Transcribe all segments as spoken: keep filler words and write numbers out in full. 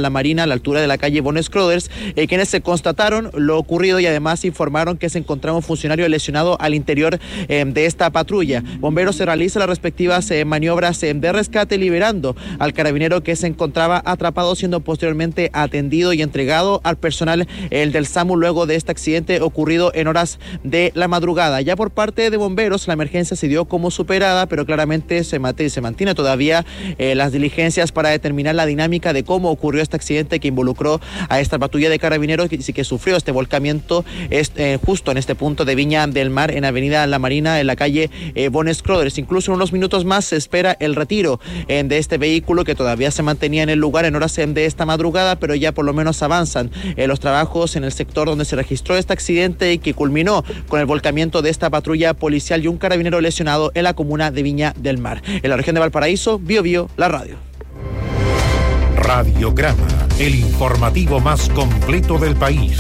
La Marina, a la altura de la calle Von Scroders, eh, quienes se constataron lo ocurrido y además informaron que se encontraba un funcionario lesionado al interior eh, de esta patrulla. Bomberos se realizan las respectivas eh, maniobras eh, de rescate, liberando al carabinero que se encontraba atrapado, siendo posteriormente atendido y entregado al personal el del SAMU luego de este accidente ocurrido en horas de la madrugada. Ya por parte de bomberos, la emergencia se dio como superada, pero claramente se, mate, se mantiene todavía eh, las diligencias para determinar la dinámica de cómo ocurrió este accidente que involucró a esta patrulla de carabineros que, que sufrió este volcamiento este, eh, justo en este punto de Viña del Mar, en Avenida La Marina, en la calle eh, Von Scroders. Incluso en unos minutos más se espera el retiro eh, de este vehículo que todavía se mantenía en el lugar en horas eh, de esta madrugada, pero ya por lo menos avanzan eh, los trabajos en el sector donde se registró este accidente y que culminó con el volcamiento de esta patrulla policial y un carabinero lesionado en la comuna de Viña del Mar. En la región de Valparaíso, Bio Bio, la radio. Radiograma, el informativo más completo del país.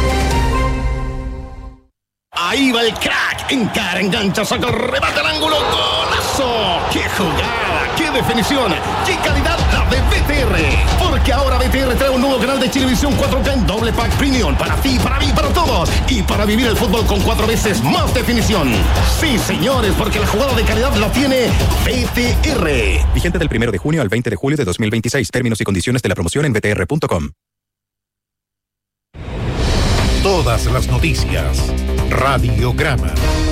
Ahí va el crack, encara, engancha, saca el remate al ángulo, golazo. ¡Qué jugada! ¡Qué definición! ¡Qué calidad la de B T R! Porque ahora B T R trae un nuevo canal de Chilevisión cuatro K en doble pack premium para ti, para mí, para todos, y para vivir el fútbol con cuatro veces más definición. Sí, señores, porque la jugada de calidad la tiene B T R. Vigente del primero de junio al veinte de julio de dos mil veintiséis. Términos y condiciones de la promoción en b t r punto com. Todas las noticias. Radiograma.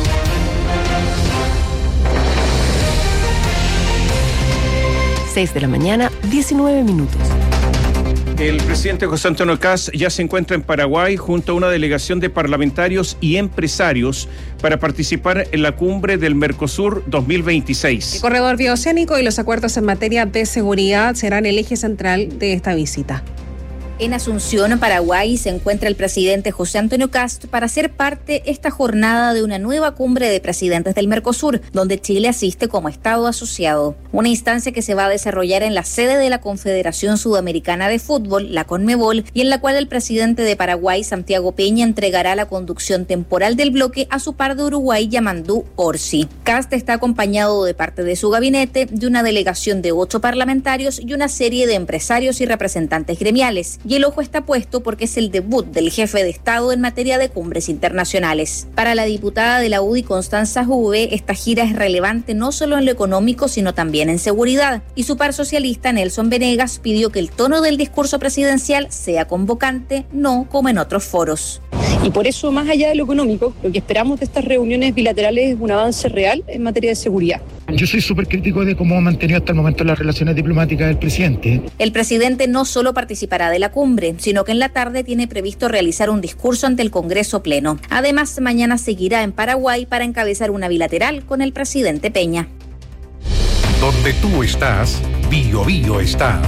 seis de la mañana, diecinueve minutos. El presidente José Antonio Kast ya se encuentra en Paraguay junto a una delegación de parlamentarios y empresarios para participar en la cumbre del Mercosur dos mil veintiséis. El corredor bioceánico y los acuerdos en materia de seguridad serán el eje central de esta visita. En Asunción, Paraguay, se encuentra el presidente José Antonio Kast para ser parte esta jornada de una nueva cumbre de presidentes del Mercosur, donde Chile asiste como Estado asociado. Una instancia que se va a desarrollar en la sede de la Confederación Sudamericana de Fútbol, la CONMEBOL, y en la cual el presidente de Paraguay, Santiago Peña, entregará la conducción temporal del bloque a su par de Uruguay, Yamandú Orsi. Kast está acompañado de parte de su gabinete, de una delegación de ocho parlamentarios y una serie de empresarios y representantes gremiales. Y el ojo está puesto porque es el debut del jefe de Estado en materia de cumbres internacionales. Para la diputada de la U D I, Constanza Juve, esta gira es relevante no solo en lo económico, sino también en seguridad. Y su par socialista, Nelson Venegas, pidió que el tono del discurso presidencial sea convocante, no como en otros foros. Y por eso, más allá de lo económico, lo que esperamos de estas reuniones bilaterales es un avance real en materia de seguridad. Yo soy súper crítico de cómo ha mantenido hasta el momento las relaciones diplomáticas del presidente. El presidente no solo participará de la cumbre, sino que en la tarde tiene previsto realizar un discurso ante el Congreso Pleno. Además, mañana seguirá en Paraguay para encabezar una bilateral con el presidente Peña. Donde tú estás, Bio Bio está.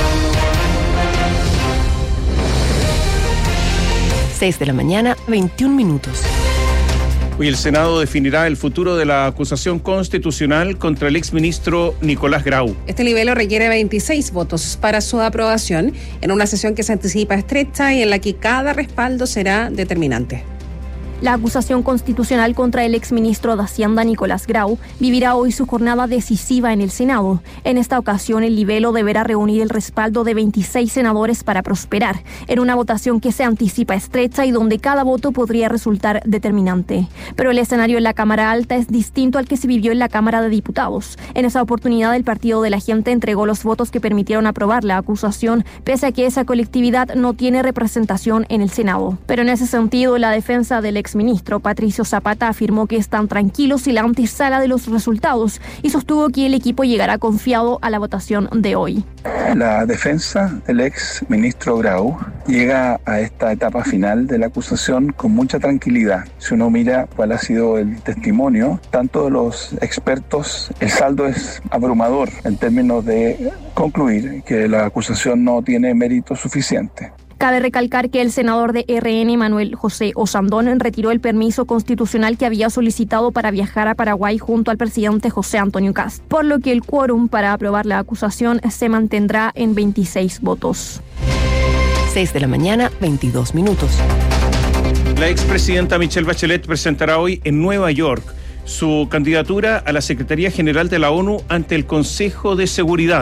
seis de la mañana, veintiún minutos. Hoy el Senado definirá el futuro de la acusación constitucional contra el exministro Nicolás Grau. Este libelo requiere veintiséis votos para su aprobación en una sesión que se anticipa estrecha y en la que cada respaldo será determinante. La acusación constitucional contra el exministro de Hacienda Nicolás Grau vivirá hoy su jornada decisiva en el Senado. En esta ocasión, el libelo deberá reunir el respaldo de veintiséis senadores para prosperar, en una votación que se anticipa estrecha y donde cada voto podría resultar determinante. Pero el escenario en la Cámara Alta es distinto al que se vivió en la Cámara de Diputados. En esa oportunidad, el Partido de la Gente entregó los votos que permitieron aprobar la acusación, pese a que esa colectividad no tiene representación en el Senado. Pero en ese sentido, la defensa del ex ministro Patricio Zapata afirmó que están tranquilos y la antesala de los resultados y sostuvo que el equipo llegará confiado a la votación de hoy. La defensa del ex ministro Grau llega a esta etapa final de la acusación con mucha tranquilidad. Si uno mira cuál ha sido el testimonio, tanto de los expertos, el saldo es abrumador en términos de concluir que la acusación no tiene mérito suficiente. Cabe recalcar que el senador de R N, Manuel José Osandón, retiró el permiso constitucional que había solicitado para viajar a Paraguay junto al presidente José Antonio Kast, por lo que el quórum para aprobar la acusación se mantendrá en veintiséis votos. seis de la mañana, veintidós minutos. La expresidenta Michelle Bachelet presentará hoy en Nueva York su candidatura a la Secretaría General de la ONU ante el Consejo de Seguridad.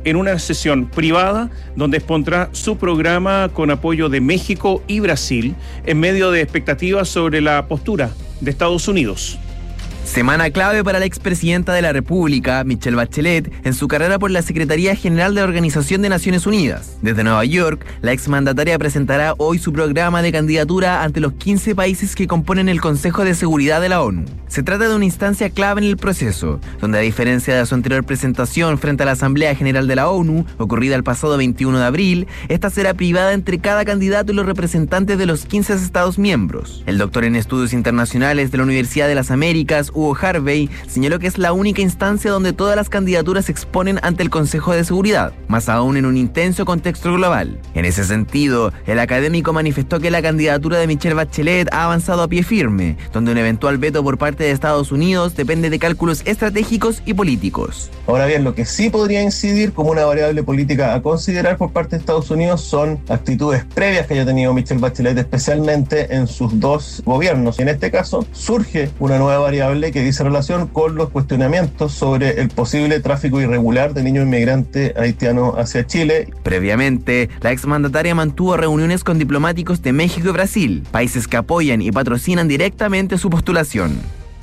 en una sesión privada donde expondrá su programa con apoyo de México y Brasil en medio de expectativas sobre la postura de Estados Unidos. Semana clave para la expresidenta de la República, Michelle Bachelet, en su carrera por la Secretaría General de la Organización de Naciones Unidas. Desde Nueva York, la exmandataria presentará hoy su programa de candidatura ante los quince países que componen el Consejo de Seguridad de la ONU. Se trata de una instancia clave en el proceso, donde a diferencia de su anterior presentación frente a la Asamblea General de la ONU, ocurrida el pasado veintiuno de abril, esta será privada entre cada candidato y los representantes de los quince Estados miembros. El doctor en Estudios Internacionales de la Universidad de las Américas, Hugo Harvey, señaló que es la única instancia donde todas las candidaturas se exponen ante el Consejo de Seguridad, más aún en un intenso contexto global. En ese sentido, el académico manifestó que la candidatura de Michelle Bachelet ha avanzado a pie firme, donde un eventual veto por parte de Estados Unidos depende de cálculos estratégicos y políticos. Ahora bien, lo que sí podría incidir como una variable política a considerar por parte de Estados Unidos son actitudes previas que haya tenido Michelle Bachelet, especialmente en sus dos gobiernos. Y en este caso, surge una nueva variable que dice relación con los cuestionamientos sobre el posible tráfico irregular de niños inmigrantes haitianos hacia Chile. Previamente, la exmandataria mantuvo reuniones con diplomáticos de México y Brasil, países que apoyan y patrocinan directamente su postulación.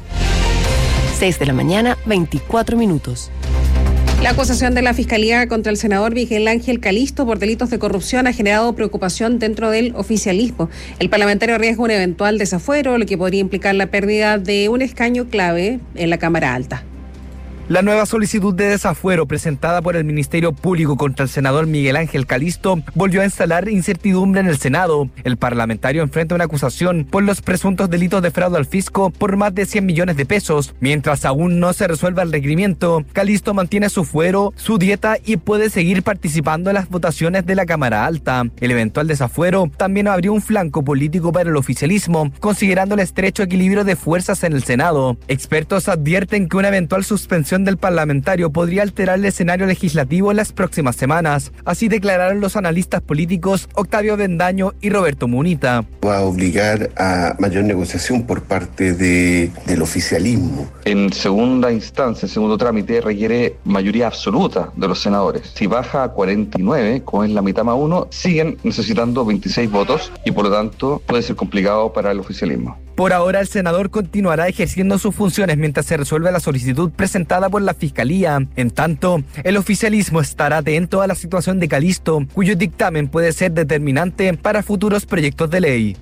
seis de la mañana, veinticuatro minutos. La acusación de la Fiscalía contra el senador Miguel Ángel Calisto por delitos de corrupción ha generado preocupación dentro del oficialismo. El parlamentario arriesga un eventual desafuero, lo que podría implicar la pérdida de un escaño clave en la Cámara Alta. La nueva solicitud de desafuero presentada por el Ministerio Público contra el senador Miguel Ángel Calisto volvió a instalar incertidumbre en el Senado. El parlamentario enfrenta una acusación por los presuntos delitos de fraude al fisco por más de cien millones de pesos. Mientras aún no se resuelva el requerimiento, Calisto mantiene su fuero, su dieta y puede seguir participando en las votaciones de la Cámara Alta. El eventual desafuero también abrió un flanco político para el oficialismo, considerando el estrecho equilibrio de fuerzas en el Senado. Expertos advierten que una eventual suspensión del parlamentario podría alterar el escenario legislativo en las próximas semanas. Así declararon los analistas políticos Octavio Bendaño y Roberto Munita. Va a obligar a mayor negociación por parte de, del oficialismo. En segunda instancia, en segundo trámite, requiere mayoría absoluta de los senadores. Si baja a cuarenta y nueve, como es la mitad más uno, siguen necesitando veintiséis votos y por lo tanto puede ser complicado para el oficialismo. Por ahora, el senador continuará ejerciendo sus funciones mientras se resuelve la solicitud presentada por la Fiscalía. En tanto, el oficialismo estará atento a la situación de Calisto, cuyo dictamen puede ser determinante para futuros proyectos de ley.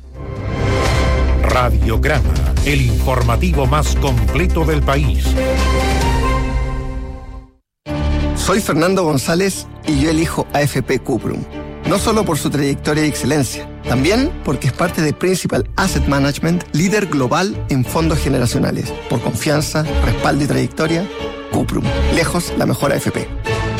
Radiograma, el informativo más completo del país. Soy Fernando González y yo elijo A F P Cuprum. No solo por su trayectoria y excelencia, también porque es parte de Principal Asset Management, líder global en fondos generacionales. Por confianza, respaldo y trayectoria, Cuprum, lejos la mejor A F P.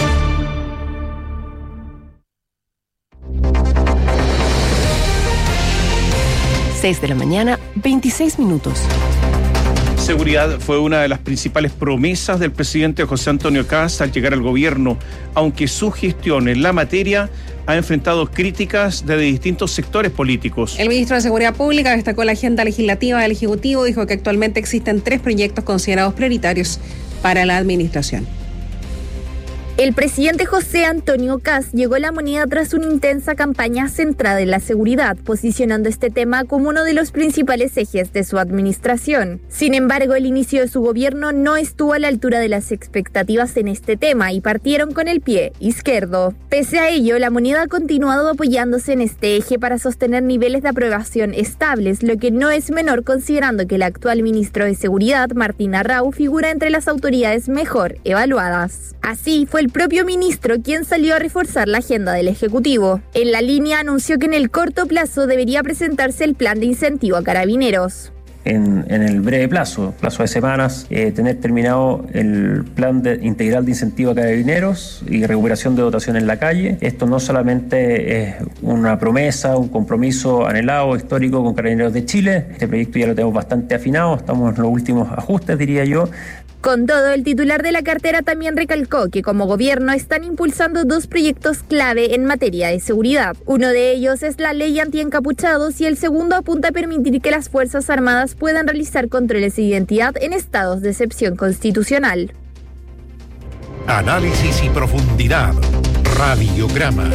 seis de la mañana, veintiséis minutos. Seguridad fue una de las principales promesas del presidente José Antonio Kast al llegar al gobierno, aunque su gestión en la materia ha enfrentado críticas de distintos sectores políticos. El ministro de Seguridad Pública destacó la agenda legislativa del Ejecutivo, dijo que actualmente existen tres proyectos considerados prioritarios para la administración. El presidente José Antonio Kast llegó a La Moneda tras una intensa campaña centrada en la seguridad, posicionando este tema como uno de los principales ejes de su administración. Sin embargo, el inicio de su gobierno no estuvo a la altura de las expectativas en este tema y partieron con el pie izquierdo. Pese a ello, La Moneda ha continuado apoyándose en este eje para sostener niveles de aprobación estables, lo que no es menor considerando que el actual ministro de Seguridad, Martín Arrau, figura entre las autoridades mejor evaluadas. Así, fue el El propio ministro quien salió a reforzar la agenda del Ejecutivo. En la línea anunció que en el corto plazo debería presentarse el plan de incentivo a carabineros. En, en el breve plazo, plazo de semanas, eh, tener terminado el plan de, integral de incentivo a carabineros y recuperación de dotación en la calle. Esto no solamente es una promesa, un compromiso anhelado, histórico con Carabineros de Chile. Este proyecto ya lo tenemos bastante afinado, estamos en los últimos ajustes, diría yo. Con todo, el titular de la cartera también recalcó que como gobierno están impulsando dos proyectos clave en materia de seguridad. Uno de ellos es la ley antiencapuchados y el segundo apunta a permitir que las Fuerzas Armadas puedan realizar controles de identidad en estados de excepción constitucional. Análisis y profundidad. Radiograma.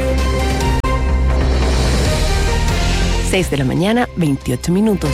seis de la mañana, veintiocho minutos.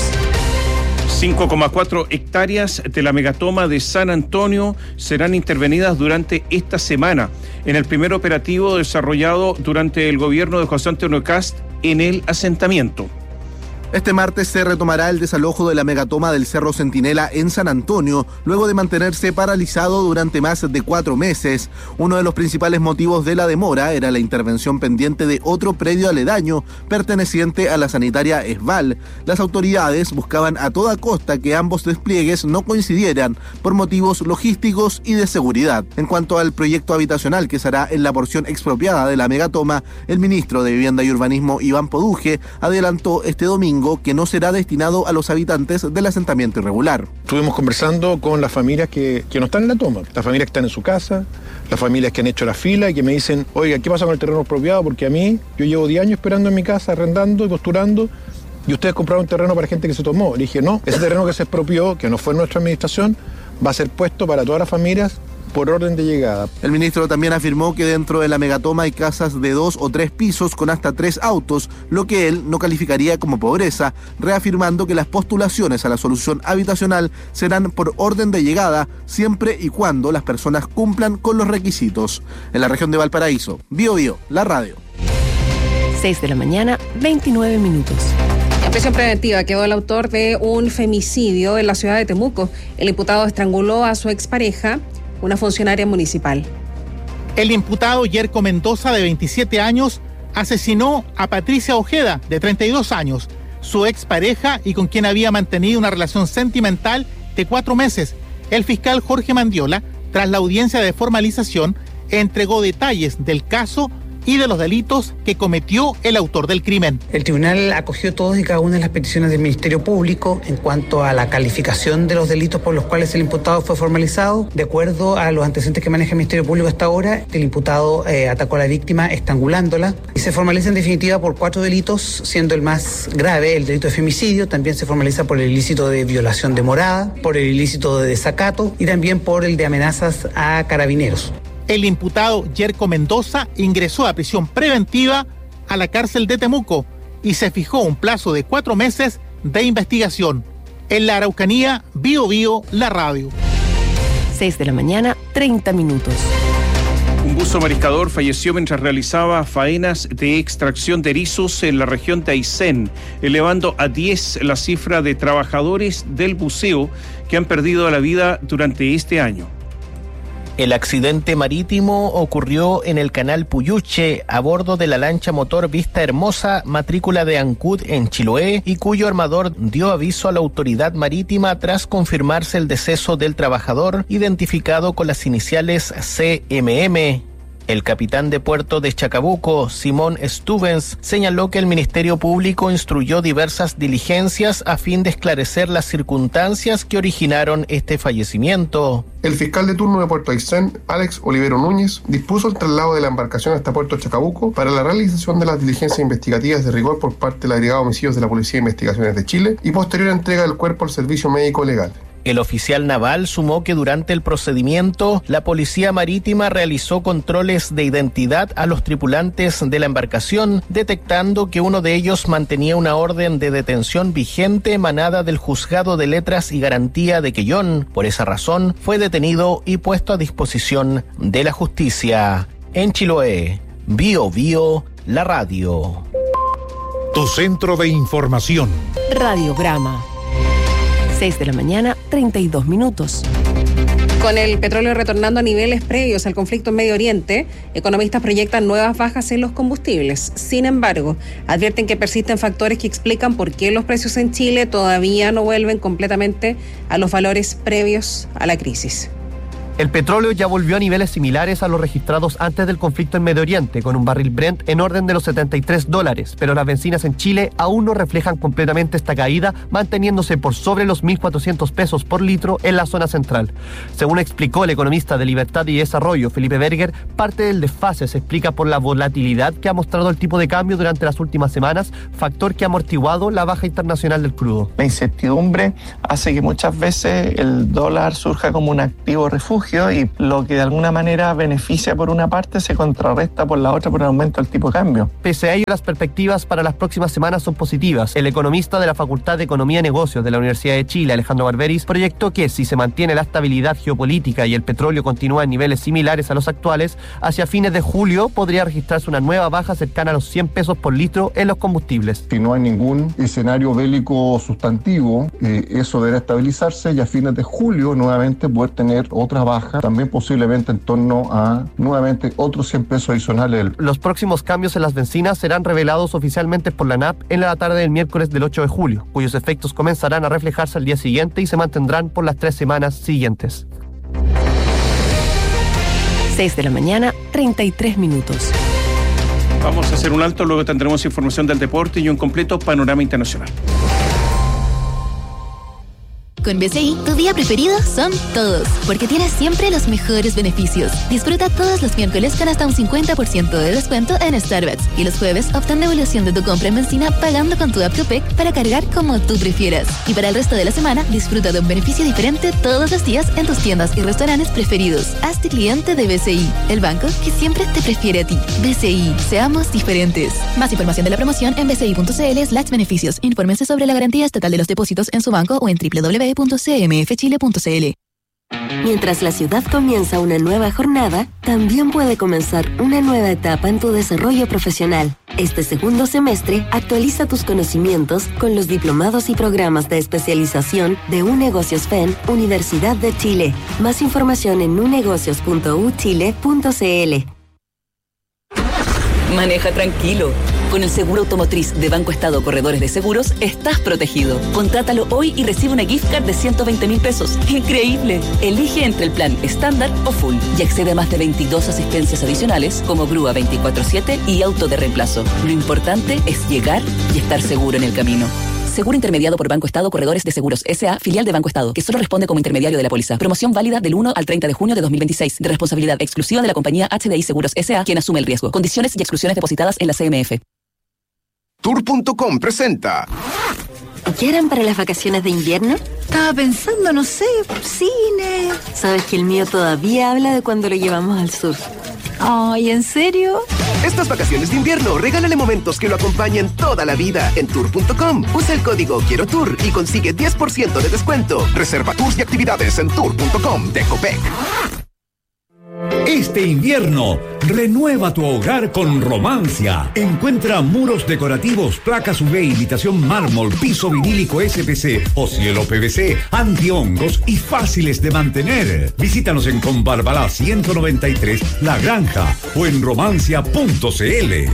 cinco coma cuatro hectáreas de la megatoma de San Antonio serán intervenidas durante esta semana en el primer operativo desarrollado durante el gobierno de José Antonio Kast en el asentamiento. Este martes se retomará el desalojo de la megatoma del Cerro Centinela en San Antonio, luego de mantenerse paralizado durante más de cuatro meses. Uno de los principales motivos de la demora era la intervención pendiente de otro predio aledaño, perteneciente a la sanitaria Esval. Las autoridades buscaban a toda costa que ambos despliegues no coincidieran por motivos logísticos y de seguridad. En cuanto al proyecto habitacional que será en la porción expropiada de la megatoma, el ministro de Vivienda y Urbanismo, Iván Poduje, adelantó este domingo que no será destinado a los habitantes del asentamiento irregular. Estuvimos conversando con las familias que, que no están en la toma, las familias que están en su casa, las familias que han hecho la fila y que me dicen, oiga, ¿qué pasa con el terreno expropiado? Porque a mí, yo llevo diez años esperando en mi casa, arrendando y posturando, y ustedes compraron un terreno para gente que se tomó. Le dije, no, ese terreno que se expropió, que no fue en nuestra administración, va a ser puesto para todas las familias por orden de llegada. El ministro también afirmó que dentro de la megatoma hay casas de dos o tres pisos con hasta tres autos, lo que él no calificaría como pobreza, reafirmando que las postulaciones a la solución habitacional serán por orden de llegada siempre y cuando las personas cumplan con los requisitos. En la región de Valparaíso, Bio Bio, la radio. seis de la mañana, veintinueve minutos. En prisión preventiva quedó el autor de un femicidio en la ciudad de Temuco. El imputado estranguló a su expareja, una funcionaria municipal. El imputado Yerko Mendoza, de veintisiete años, asesinó a Patricia Ojeda, de treinta y dos años, su expareja y con quien había mantenido una relación sentimental de cuatro meses. El fiscal Jorge Mandiola, tras la audiencia de formalización, entregó detalles del caso y de los delitos que cometió el autor del crimen. El tribunal acogió todas y cada una de las peticiones del Ministerio Público en cuanto a la calificación de los delitos por los cuales el imputado fue formalizado. De acuerdo a los antecedentes que maneja el Ministerio Público hasta ahora, el imputado eh, atacó a la víctima estrangulándola y se formaliza en definitiva por cuatro delitos, siendo el más grave el delito de femicidio. También se formaliza por el ilícito de violación de morada, por el ilícito de desacato y también por el de amenazas a carabineros. El imputado Yerko Mendoza ingresó a prisión preventiva a la cárcel de Temuco y se fijó un plazo de cuatro meses de investigación. En la Araucanía, Bio Bio, la radio. seis de la mañana, treinta minutos. Un buzo mariscador falleció mientras realizaba faenas de extracción de erizos en la región de Aysén, elevando a diez la cifra de trabajadores del buceo que han perdido la vida durante este año. El accidente marítimo ocurrió en el canal Puyuche a bordo de la lancha motor Vista Hermosa, matrícula de Ancud en Chiloé, y cuyo armador dio aviso a la autoridad marítima tras confirmarse el deceso del trabajador, identificado con las iniciales C M M. El capitán de puerto de Chacabuco, Simón Stubens, señaló que el Ministerio Público instruyó diversas diligencias a fin de esclarecer las circunstancias que originaron este fallecimiento. El fiscal de turno de Puerto Aysén, Alex Olivero Núñez, dispuso el traslado de la embarcación hasta Puerto Chacabuco para la realización de las diligencias investigativas de rigor por parte del agregado de homicidios de la Policía de Investigaciones de Chile y posterior entrega del cuerpo al servicio médico legal. El oficial naval sumó que durante el procedimiento, la Policía Marítima realizó controles de identidad a los tripulantes de la embarcación, detectando que uno de ellos mantenía una orden de detención vigente emanada del Juzgado de Letras y Garantía de Quellón. Por esa razón, fue detenido y puesto a disposición de la justicia. En Chiloé, Bio Bio, la radio. Tu centro de información. Radiograma. seis de la mañana, treinta y dos minutos. Con el petróleo retornando a niveles previos al conflicto en Medio Oriente, economistas proyectan nuevas bajas en los combustibles. Sin embargo, advierten que persisten factores que explican por qué los precios en Chile todavía no vuelven completamente a los valores previos a la crisis. El petróleo ya volvió a niveles similares a los registrados antes del conflicto en Medio Oriente, con un barril Brent en orden de los setenta y tres dólares, pero las bencinas en Chile aún no reflejan completamente esta caída, manteniéndose por sobre los mil cuatrocientos pesos por litro en la zona central. Según explicó el economista de Libertad y Desarrollo, Felipe Berger, parte del desfase se explica por la volatilidad que ha mostrado el tipo de cambio durante las últimas semanas, factor que ha amortiguado la baja internacional del crudo. La incertidumbre hace que muchas veces el dólar surja como un activo refugio refugio, y lo que de alguna manera beneficia por una parte se contrarresta por la otra por el aumento del tipo de cambio. Pese a ello, las perspectivas para las próximas semanas son positivas. El economista de la Facultad de Economía y Negocios de la Universidad de Chile, Alejandro Barberis, proyectó que si se mantiene la estabilidad geopolítica y el petróleo continúa en niveles similares a los actuales, hacia fines de julio podría registrarse una nueva baja cercana a los cien pesos por litro en los combustibles. Si no hay ningún escenario bélico sustantivo, eh, eso deberá estabilizarse y a fines de julio nuevamente poder tener otra baja, también posiblemente en torno a nuevamente otros cien pesos adicionales. Los próximos cambios en las bencinas serán revelados oficialmente por la A N A P en la tarde del miércoles del ocho de julio, cuyos efectos comenzarán a reflejarse al día siguiente y se mantendrán por las tres semanas siguientes. seis de la mañana, treinta y tres minutos. Vamos a hacer un alto, luego tendremos información del deporte y un completo panorama internacional. Con B C I, tu día preferido son todos, porque tienes siempre los mejores beneficios. Disfruta todos los miércoles con hasta un cincuenta por ciento de descuento en Starbucks y los jueves obtén devolución de tu compra en benzina pagando con tu app Copec para cargar como tú prefieras. Y para el resto de la semana, disfruta de un beneficio diferente todos los días en tus tiendas y restaurantes preferidos. Hazte cliente de B C I, el banco que siempre te prefiere a ti. B C I, seamos diferentes. Más información de la promoción en bci.cl slash beneficios. Infórmense sobre la garantía estatal de los depósitos en su banco o en doble u doble u doble u punto c m f chile punto c l. Mientras la ciudad comienza una nueva jornada, también puede comenzar una nueva etapa en tu desarrollo profesional. Este segundo semestre, actualiza tus conocimientos con los diplomados y programas de especialización de UNegocios F E N, Universidad de Chile. Más información en unegocios punto u chile punto c l. Maneja tranquilo. Con el seguro automotriz de Banco Estado Corredores de Seguros, estás protegido. Contrátalo hoy y recibe una gift card de ciento veinte mil pesos. ¡Increíble! Elige entre el plan estándar o full y accede a más de veintidós asistencias adicionales como grúa veinticuatro siete y auto de reemplazo. Lo importante es llegar y estar seguro en el camino. Seguro intermediado por Banco Estado Corredores de Seguros S A, filial de Banco Estado, que solo responde como intermediario de la póliza. Promoción válida del uno al treinta de junio de dos mil veintiséis, de responsabilidad exclusiva de la compañía H D I Seguros S A, quien asume el riesgo. Condiciones y exclusiones depositadas en la C M F. Tour punto com presenta. ¿Qué harán para las vacaciones de invierno? Estaba pensando, no sé, cine. Sabes que el mío todavía habla de cuando lo llevamos al sur. Ay, ¿en serio? Estas vacaciones de invierno, regálale momentos que lo acompañen toda la vida en tour punto com. Usa el código Quiero Tour y consigue diez por ciento de descuento. Reserva tours y actividades en tour punto com de Copec. Este invierno, renueva tu hogar con Romancia. Encuentra muros decorativos, placas U V, imitación mármol, piso vinílico S P C o cielo P V C, antihongos y fáciles de mantener. Visítanos en Conbarbalá ciento noventa y tres, La Granja o en romancia punto c l.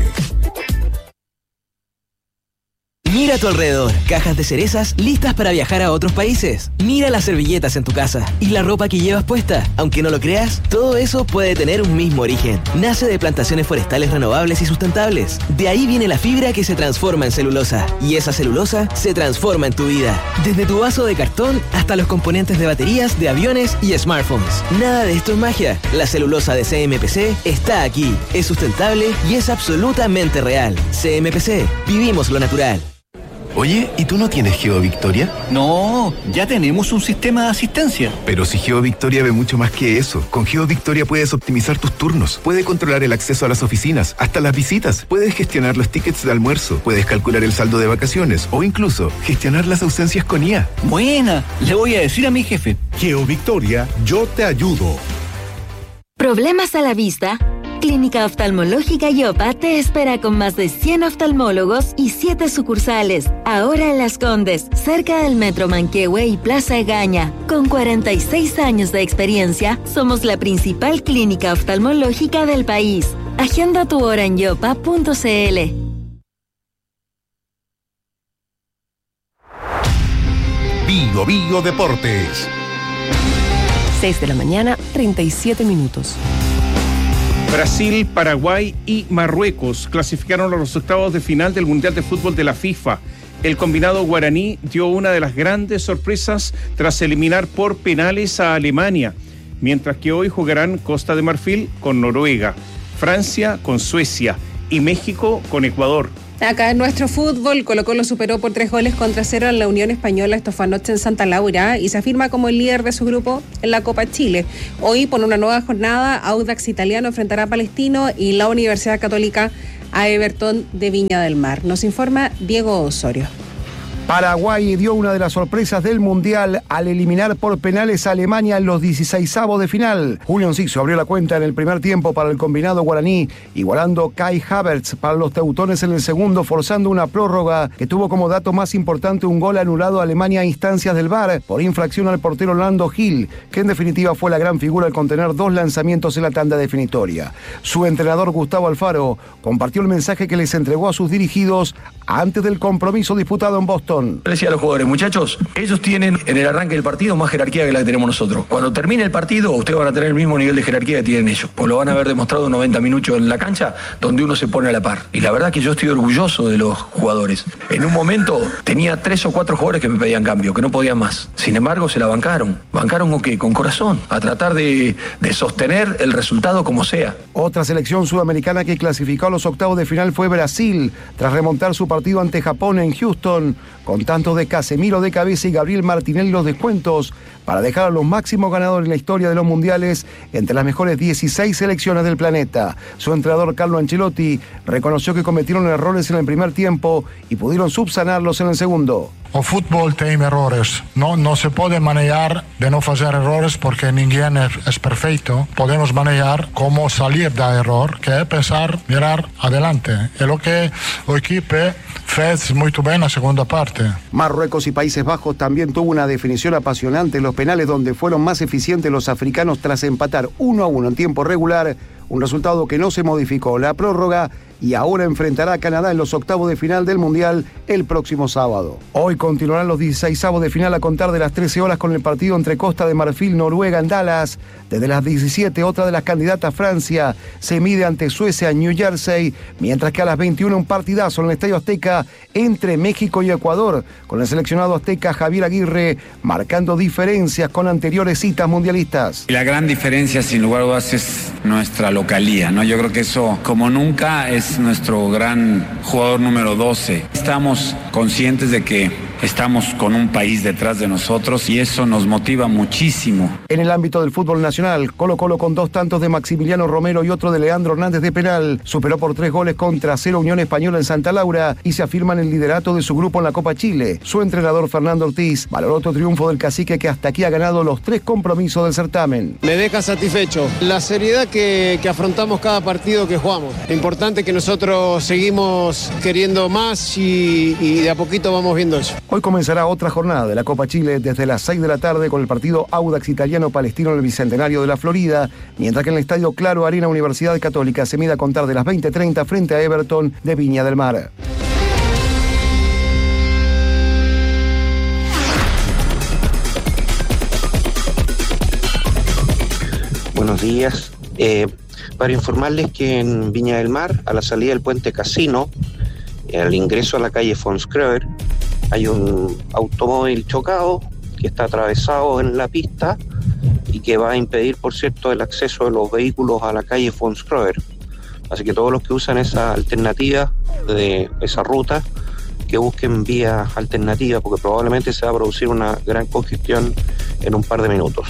Mira a tu alrededor, cajas de cerezas listas para viajar a otros países. Mira las servilletas en tu casa y la ropa que llevas puesta. Aunque no lo creas, todo eso puede tener un mismo origen. Nace de plantaciones forestales renovables y sustentables. De ahí viene la fibra que se transforma en celulosa. Y esa celulosa se transforma en tu vida. Desde tu vaso de cartón hasta los componentes de baterías, de aviones y smartphones. Nada de esto es magia. La celulosa de C M P C está aquí. Es sustentable y es absolutamente real. C M P C. Vivimos lo natural. Oye, ¿y tú no tienes GeoVictoria? No, ya tenemos un sistema de asistencia. Pero si GeoVictoria ve mucho más que eso. Con GeoVictoria puedes optimizar tus turnos, puedes controlar el acceso a las oficinas, hasta las visitas, puedes gestionar los tickets de almuerzo, puedes calcular el saldo de vacaciones o incluso gestionar las ausencias con I A. Buena, le voy a decir a mi jefe. GeoVictoria, yo te ayudo. ¿Problemas a la vista? Clínica Oftalmológica Yopa te espera con más de cien oftalmólogos y siete sucursales. Ahora en Las Condes, cerca del Metro Manquehue y Plaza Egaña. Con cuarenta y seis años de experiencia, somos la principal clínica oftalmológica del país. Agenda tu hora en yopa punto c l. Bio Bio Deportes. seis de la mañana, treinta y siete minutos. Brasil, Paraguay y Marruecos clasificaron a los octavos de final del Mundial de Fútbol de la FIFA. El combinado guaraní dio una de las grandes sorpresas tras eliminar por penales a Alemania, mientras que hoy jugarán Costa de Marfil con Noruega, Francia con Suecia y México con Ecuador. Acá en nuestro fútbol, Colo-Colo superó por tres goles contra cero en la Unión Española. Esto fue anoche en Santa Laura y se afirma como el líder de su grupo en la Copa Chile. Hoy, por una nueva jornada, Audax Italiano enfrentará a Palestino y la Universidad Católica a Everton de Viña del Mar. Nos informa Diego Osorio. Paraguay dio una de las sorpresas del Mundial al eliminar por penales a Alemania en los dieciseisavos de final. Julio Enciso abrió la cuenta en el primer tiempo para el combinado guaraní, igualando Kai Havertz para los teutones en el segundo, forzando una prórroga que tuvo como dato más importante un gol anulado a Alemania a instancias del V A R por infracción al portero Orlando Gil, que en definitiva fue la gran figura al contener dos lanzamientos en la tanda definitoria. Su entrenador Gustavo Alfaro compartió el mensaje que les entregó a sus dirigidos antes del compromiso disputado en Boston. Le decía a los jugadores, muchachos, ellos tienen en el arranque del partido más jerarquía que la que tenemos nosotros. Cuando termine el partido, ustedes van a tener el mismo nivel de jerarquía que tienen ellos, pues lo van a haber demostrado noventa minutos en la cancha, donde uno se pone a la par. Y la verdad que yo estoy orgulloso de los jugadores. En un momento tenía tres o cuatro jugadores que me pedían cambio, que no podían más. Sin embargo, se la bancaron. ¿Bancaron con qué? Con corazón, a tratar de, de sostener el resultado como sea. Otra selección sudamericana que clasificó a los octavos de final fue Brasil, tras remontar su partido ante Japón en Houston, con tantos de Casemiro de cabeza y Gabriel Martinelli los descuentos, para dejar a los máximos ganadores en la historia de los mundiales entre las mejores dieciséis selecciones del planeta. Su entrenador Carlo Ancelotti reconoció que cometieron errores en el primer tiempo y pudieron subsanarlos en el segundo. O fútbol tiene errores, no, no se puede manejar de no hacer errores porque ninguém es, es perfecto. Podemos manejar cómo salir de error, que es pensar, mirar adelante. Es lo que el equipo fez muy bien en la segunda parte. Marruecos y Países Bajos también tuvo una definición apasionante en los penales, donde fueron más eficientes los africanos tras empatar uno a uno en tiempo regular, un resultado que no se modificó la prórroga, y ahora enfrentará a Canadá en los octavos de final del Mundial el próximo sábado. Hoy continuarán los dieciseisavos de final a contar de las trece horas con el partido entre Costa de Marfil, Noruega en Dallas. Desde las diecisiete, otra de las candidatas, Francia, se mide ante Suecia en New Jersey, mientras que a las veintiuna un partidazo en el Estadio Azteca entre México y Ecuador, con el seleccionado azteca Javier Aguirre marcando diferencias con anteriores citas mundialistas. La gran diferencia, sin lugar a dudas, es nuestra localía, ¿no? Yo creo que eso, como nunca, es nuestro gran jugador número doce. Estamos conscientes de que estamos con un país detrás de nosotros y eso nos motiva muchísimo. En el ámbito del fútbol nacional, Colo-Colo, con dos tantos de Maximiliano Romero y otro de Leandro Hernández de penal, superó por tres goles contra cero Unión Española en Santa Laura y se afirma en el liderato de su grupo en la Copa Chile. Su entrenador Fernando Ortiz valoró otro triunfo del cacique, que hasta aquí ha ganado los tres compromisos del certamen. Me deja satisfecho la seriedad que, que afrontamos cada partido que jugamos. Importante que nosotros seguimos queriendo más y, y de a poquito vamos viendo eso. Hoy comenzará otra jornada de la Copa Chile desde las seis de la tarde con el partido Audax Italiano Palestino en el Bicentenario de la Florida, mientras que en el Estadio Claro Arena Universidad Católica se mide a contar de las veinte treinta frente a Everton de Viña del Mar. Buenos días. Eh, para informarles que en Viña del Mar, a la salida del puente Casino, al ingreso a la calle Fons Kröger, hay un automóvil chocado que está atravesado en la pista y que va a impedir, por cierto, el acceso de los vehículos a la calle Fons Kröger. Así que todos los que usan esa alternativa de esa ruta, que busquen vías alternativas, porque probablemente se va a producir una gran congestión en un par de minutos.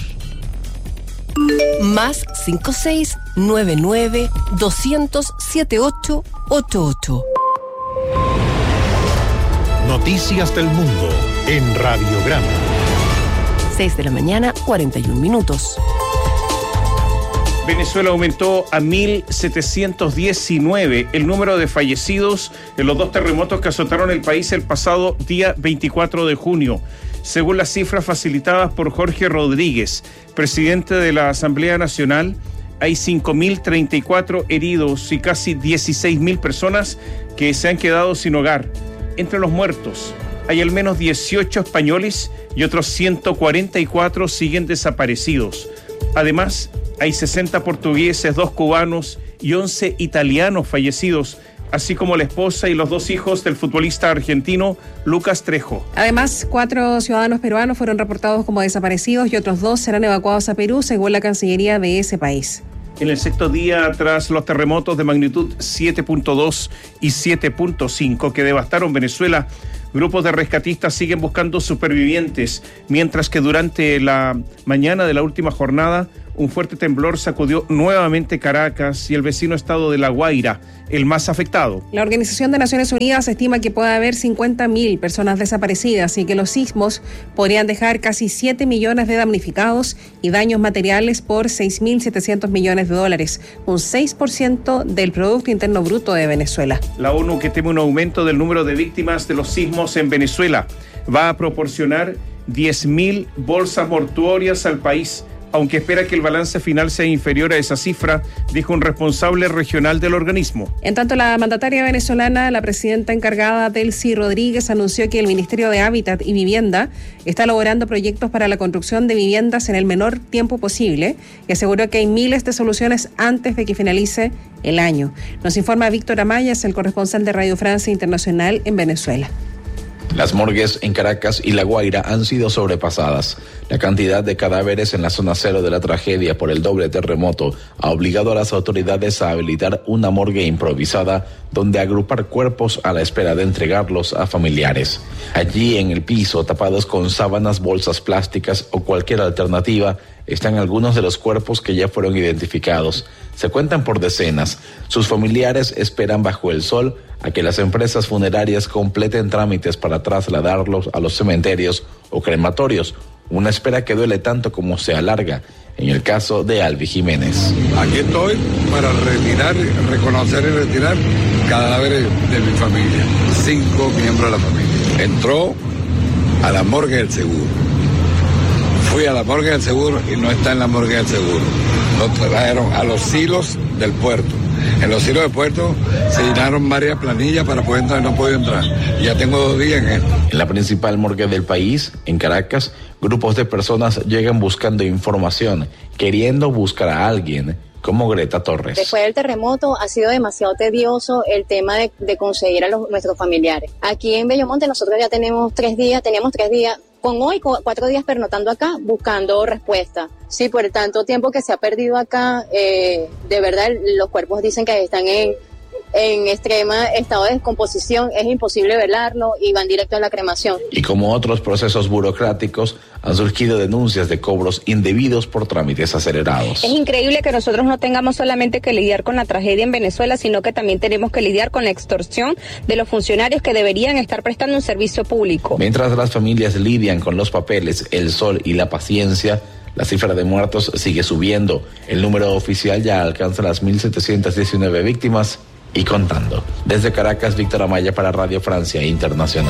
Más cinco seis nueve nueve doscientos setenta y ocho ochenta y ocho. Noticias del Mundo en Radiograma. seis de la mañana, cuarenta y un minutos. Venezuela aumentó a mil setecientos diecinueve el número de fallecidos en los dos terremotos que azotaron el país el pasado día veinticuatro de junio. Según las cifras facilitadas por Jorge Rodríguez, presidente de la Asamblea Nacional, hay cinco mil treinta y cuatro heridos y casi dieciséis mil personas que se han quedado sin hogar. Entre los muertos hay al menos dieciocho españoles y otros ciento cuarenta y cuatro siguen desaparecidos. Además, hay sesenta portugueses, dos cubanos y once italianos fallecidos, así como la esposa y los dos hijos del futbolista argentino Lucas Trejo. Además, cuatro ciudadanos peruanos fueron reportados como desaparecidos y otros dos serán evacuados a Perú, según la Cancillería de ese país. En el sexto día tras los terremotos de magnitud siete punto dos y siete punto cinco que devastaron Venezuela, grupos de rescatistas siguen buscando supervivientes, mientras que durante la mañana de la última jornada un fuerte temblor sacudió nuevamente Caracas y el vecino estado de La Guaira, el más afectado. La Organización de Naciones Unidas estima que puede haber cincuenta mil personas desaparecidas y que los sismos podrían dejar casi siete millones de damnificados y daños materiales por seis mil setecientos millones de dólares, un seis por ciento del Producto Interno Bruto de Venezuela. La ONU, que teme un aumento del número de víctimas de los sismos en Venezuela, va a proporcionar diez mil bolsas mortuorias al país, aunque espera que el balance final sea inferior a esa cifra, dijo un responsable regional del organismo. En tanto, la mandataria venezolana, la presidenta encargada Delcy Rodríguez, anunció que el Ministerio de Hábitat y Vivienda está elaborando proyectos para la construcción de viviendas en el menor tiempo posible y aseguró que hay miles de soluciones antes de que finalice el año. Nos informa Víctor Amaya, el corresponsal de Radio Francia Internacional en Venezuela. Las morgues en Caracas y La Guaira han sido sobrepasadas. La cantidad de cadáveres en la zona cero de la tragedia por el doble terremoto ha obligado a las autoridades a habilitar una morgue improvisada donde agrupar cuerpos a la espera de entregarlos a familiares. Allí en el piso, tapados con sábanas, bolsas plásticas o cualquier alternativa, están algunos de los cuerpos que ya fueron identificados. Se cuentan por decenas. Sus familiares esperan bajo el sol a que las empresas funerarias completen trámites para trasladarlos a los cementerios o crematorios, una espera que duele tanto como se alarga, en el caso de Albi Jiménez. Aquí estoy para retirar, reconocer y retirar cadáveres de mi familia, cinco miembros de la familia. Entró a la morgue del seguro. Fui a la morgue del seguro y no está en la morgue del seguro. Lo trajeron a los silos del puerto. En los silos del puerto se llenaron varias planillas para poder entrar, no puedo entrar. Ya tengo dos días en esto. En la principal morgue del país, en Caracas, grupos de personas llegan buscando información, queriendo buscar a alguien, como Greta Torres. Después del terremoto ha sido demasiado tedioso el tema de, de conseguir a los, nuestros familiares. Aquí en Bellomonte nosotros ya tenemos tres días, teníamos tres días, con hoy cuatro días pernotando acá, buscando respuesta. Sí, por el tanto tiempo que se ha perdido acá, eh, de verdad los cuerpos dicen que están en, en extrema estado de descomposición, es imposible velarlo y van directo a la cremación. Y como otros procesos burocráticos, han surgido denuncias de cobros indebidos por trámites acelerados. Es increíble que nosotros no tengamos solamente que lidiar con la tragedia en Venezuela, sino que también tenemos que lidiar con la extorsión de los funcionarios que deberían estar prestando un servicio público. Mientras las familias lidian con los papeles, el sol y la paciencia, la cifra de muertos sigue subiendo. El número oficial ya alcanza las mil setecientas diecinueve víctimas y contando. Desde Caracas, Víctor Amaya para Radio Francia Internacional.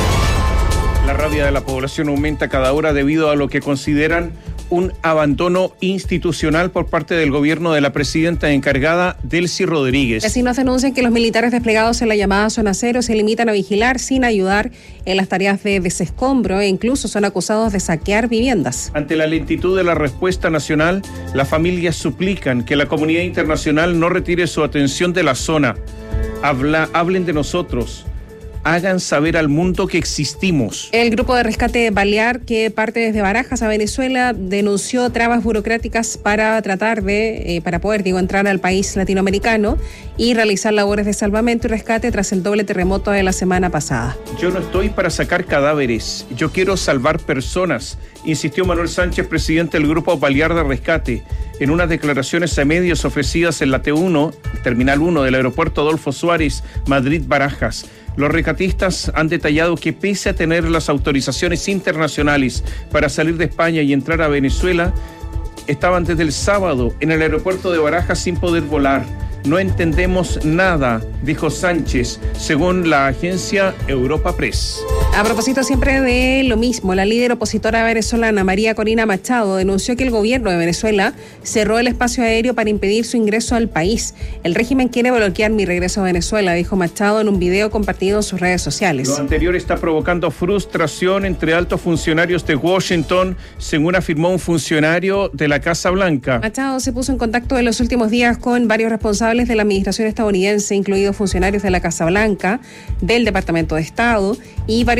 La rabia de la población aumenta cada hora debido a lo que consideran un abandono institucional por parte del gobierno de la presidenta encargada, Delcy Rodríguez. Vecinos denuncian que los militares desplegados en la llamada zona cero se limitan a vigilar sin ayudar en las tareas de desescombro e incluso son acusados de saquear viviendas. Ante la lentitud de la respuesta nacional, las familias suplican que la comunidad internacional no retire su atención de la zona. Habla, hablen de nosotros. Hagan saber al mundo que existimos. El grupo de rescate Balear, que parte desde Barajas a Venezuela, denunció trabas burocráticas para tratar de, eh, para poder, digo, entrar al país latinoamericano y realizar labores de salvamento y rescate tras el doble terremoto de la semana pasada. Yo no estoy para sacar cadáveres, yo quiero salvar personas, insistió Manuel Sánchez, presidente del grupo Balear de Rescate, en unas declaraciones a medios ofrecidas en la T uno, Terminal uno del aeropuerto Adolfo Suárez, Madrid-Barajas. Los rescatistas han detallado que pese a tener las autorizaciones internacionales para salir de España y entrar a Venezuela, estaban desde el sábado en el aeropuerto de Barajas sin poder volar. No entendemos nada, dijo Sánchez, según la agencia Europa Press. A propósito siempre de lo mismo, la líder opositora venezolana María Corina Machado denunció que el gobierno de Venezuela cerró el espacio aéreo para impedir su ingreso al país. El régimen quiere bloquear mi regreso a Venezuela, dijo Machado en un video compartido en sus redes sociales. Lo anterior está provocando frustración entre altos funcionarios de Washington, según afirmó un funcionario de la Casa Blanca. Machado se puso en contacto en los últimos días con varios responsables de la administración estadounidense, incluidos funcionarios de la Casa Blanca, del Departamento de Estado y varios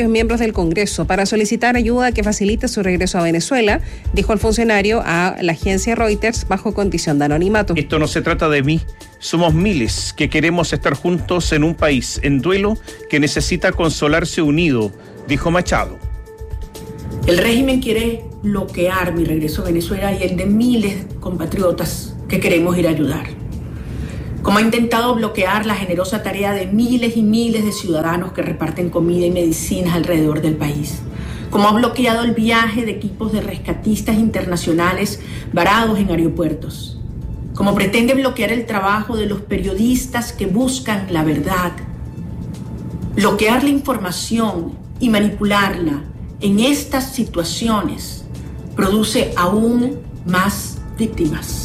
varios miembros del Congreso para solicitar ayuda que facilite su regreso a Venezuela, dijo el funcionario a la agencia Reuters bajo condición de anonimato. Esto no se trata de mí. Somos miles que queremos estar juntos en un país en duelo que necesita consolarse unido, dijo Machado. El régimen quiere bloquear mi regreso a Venezuela y el de miles de compatriotas que queremos ir a ayudar. Como ha intentado bloquear la generosa tarea de miles y miles de ciudadanos que reparten comida y medicinas alrededor del país. Como ha bloqueado el viaje de equipos de rescatistas internacionales varados en aeropuertos. Como pretende bloquear el trabajo de los periodistas que buscan la verdad. Bloquear la información y manipularla en estas situaciones produce aún más víctimas.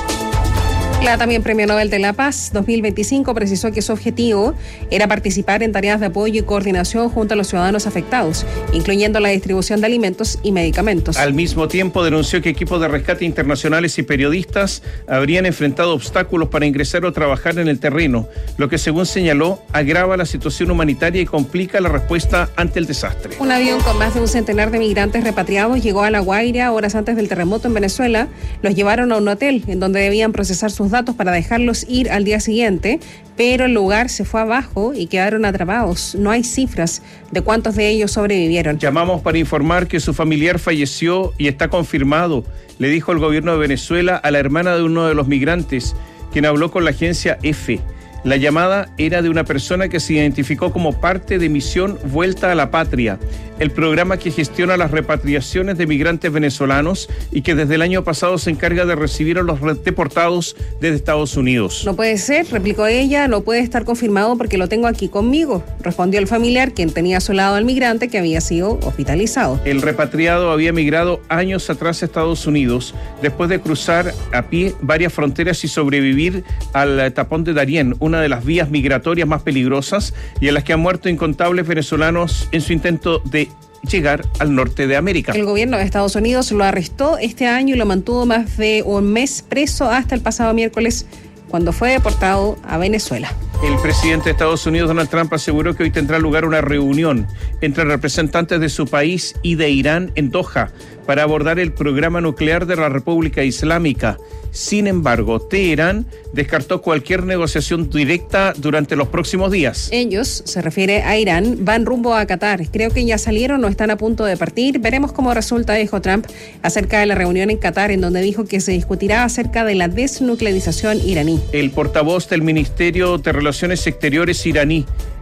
La también Premio Nobel de la Paz dos mil veinticinco precisó que su objetivo era participar en tareas de apoyo y coordinación junto a los ciudadanos afectados, incluyendo la distribución de alimentos y medicamentos. Al mismo tiempo denunció que equipos de rescate internacionales y periodistas habrían enfrentado obstáculos para ingresar o trabajar en el terreno, lo que según señaló agrava la situación humanitaria y complica la respuesta ante el desastre. Un avión con más de un centenar de migrantes repatriados llegó a La Guaira horas antes del terremoto en Venezuela. Los llevaron a un hotel en donde debían procesar sus datos para dejarlos ir al día siguiente, pero el lugar se fue abajo y quedaron atrapados. No hay cifras de cuántos de ellos sobrevivieron. Llamamos para informar que su familiar falleció y está confirmado, le dijo el gobierno de Venezuela a la hermana de uno de los migrantes, quien habló con la agencia EFE. La llamada era de una persona que se identificó como parte de Misión Vuelta a la Patria, el programa que gestiona las repatriaciones de migrantes venezolanos y que desde el año pasado se encarga de recibir a los deportados desde Estados Unidos. No puede ser, replicó ella, no puede estar confirmado porque lo tengo aquí conmigo, respondió el familiar, quien tenía a su lado al migrante que había sido hospitalizado. El repatriado había migrado años atrás a Estados Unidos, después de cruzar a pie varias fronteras y sobrevivir al tapón de Darién, una de las vías migratorias más peligrosas y en las que han muerto incontables venezolanos en su intento de llegar al norte de América. El gobierno de Estados Unidos lo arrestó este año y lo mantuvo más de un mes preso hasta el pasado miércoles, cuando fue deportado a Venezuela. El presidente de Estados Unidos, Donald Trump, aseguró que hoy tendrá lugar una reunión entre representantes de su país y de Irán en Doha para abordar el programa nuclear de la República Islámica. Sin embargo, Teherán descartó cualquier negociación directa durante los próximos días. Ellos, se refiere a Irán, van rumbo a Qatar. Creo que ya salieron o están a punto de partir. Veremos cómo resulta, dijo Trump, acerca de la reunión en Qatar, en donde dijo que se discutirá acerca de la desnuclearización iraní. El portavoz del Ministerio de Relaciones Exteriores iraní,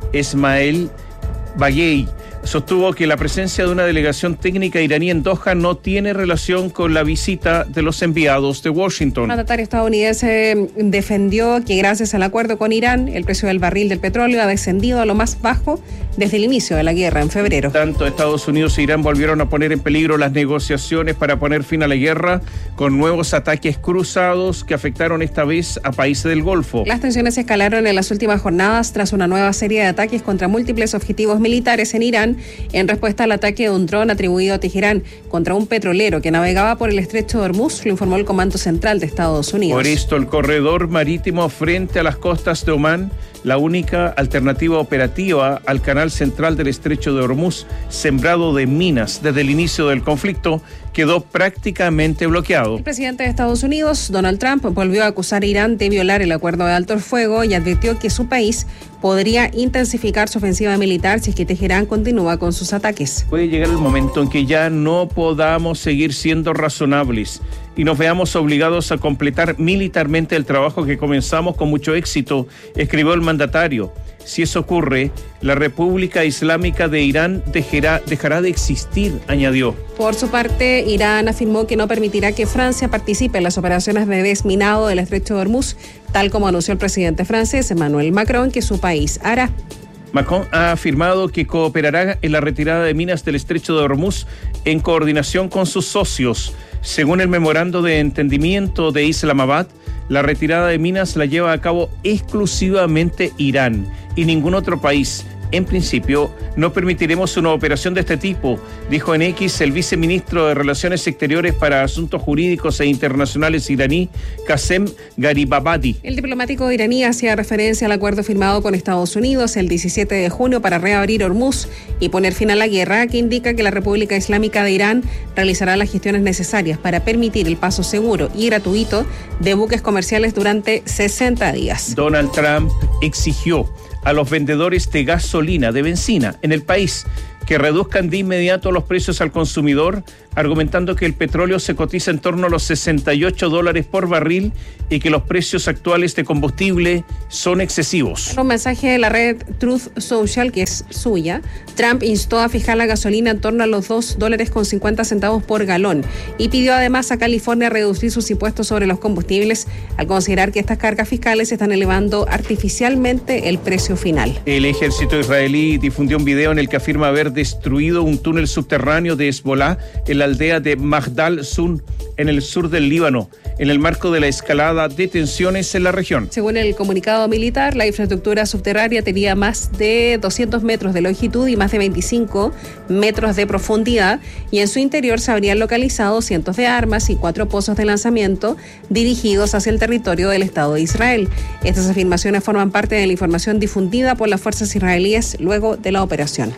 Esmael Baghei, sostuvo que la presencia de una delegación técnica iraní en Doha no tiene relación con la visita de los enviados de Washington. El mandatario estadounidense defendió que gracias al acuerdo con Irán, el precio del barril del petróleo ha descendido a lo más bajo desde el inicio de la guerra en febrero. Tanto Estados Unidos e Irán volvieron a poner en peligro las negociaciones para poner fin a la guerra con nuevos ataques cruzados que afectaron esta vez a países del Golfo. Las tensiones escalaron en las últimas jornadas tras una nueva serie de ataques contra múltiples objetivos militares en Irán, en respuesta al ataque de un dron atribuido a Teherán contra un petrolero que navegaba por el estrecho de Hormuz, lo informó el Comando Central de Estados Unidos. Por esto, el corredor marítimo frente a las costas de Omán, la única alternativa operativa al canal central del estrecho de Hormuz, sembrado de minas desde el inicio del conflicto, quedó prácticamente bloqueado. El presidente de Estados Unidos, Donald Trump, volvió a acusar a Irán de violar el acuerdo de alto el fuego y advirtió que su país podría intensificar su ofensiva militar si es que Teherán continúa con sus ataques. Puede llegar el momento en que ya no podamos seguir siendo razonables y nos veamos obligados a completar militarmente el trabajo que comenzamos con mucho éxito, escribió el mandatario. Si eso ocurre, la República Islámica de Irán dejará, dejará de existir, añadió. Por su parte, Irán afirmó que no permitirá que Francia participe en las operaciones de desminado del estrecho de Hormuz, tal como anunció el presidente francés Emmanuel Macron que su país hará. Macron ha afirmado que cooperará en la retirada de minas del estrecho de Hormuz en coordinación con sus socios. Según el memorando de entendimiento de Islamabad, la retirada de minas la lleva a cabo exclusivamente Irán y ningún otro país, en principio, no permitiremos una operación de este tipo, dijo en X el viceministro de Relaciones Exteriores para Asuntos Jurídicos e Internacionales iraní, Qasem Garibabadi. El diplomático iraní hacía referencia al acuerdo firmado con Estados Unidos el diecisiete de junio para reabrir Hormuz y poner fin a la guerra, que indica que la República Islámica de Irán realizará las gestiones necesarias para permitir el paso seguro y gratuito de buques comerciales durante sesenta días. Donald Trump exigió a los vendedores de gasolina, de benzina en el país, que reduzcan de inmediato los precios al consumidor, argumentando que el petróleo se cotiza en torno a los sesenta y ocho dólares por barril y que los precios actuales de combustible son excesivos. En un mensaje de la red Truth Social, que es suya, Trump instó a fijar la gasolina en torno a los dos dólares con cincuenta centavos por galón y pidió además a California reducir sus impuestos sobre los combustibles al considerar que estas cargas fiscales están elevando artificialmente el precio final. El ejército israelí difundió un video en el que afirma haber destruido un túnel subterráneo de Hezbollah en la aldea de Magdal Sun, en el sur del Líbano, en el marco de la escalada de tensiones en la región. Según el comunicado militar, la infraestructura subterránea tenía más de doscientos metros de longitud y más de veinticinco metros de profundidad, y en su interior se habrían localizado cientos de armas y cuatro pozos de lanzamiento dirigidos hacia el territorio del Estado de Israel. Estas afirmaciones forman parte de la información difundida por las fuerzas israelíes luego de la operación.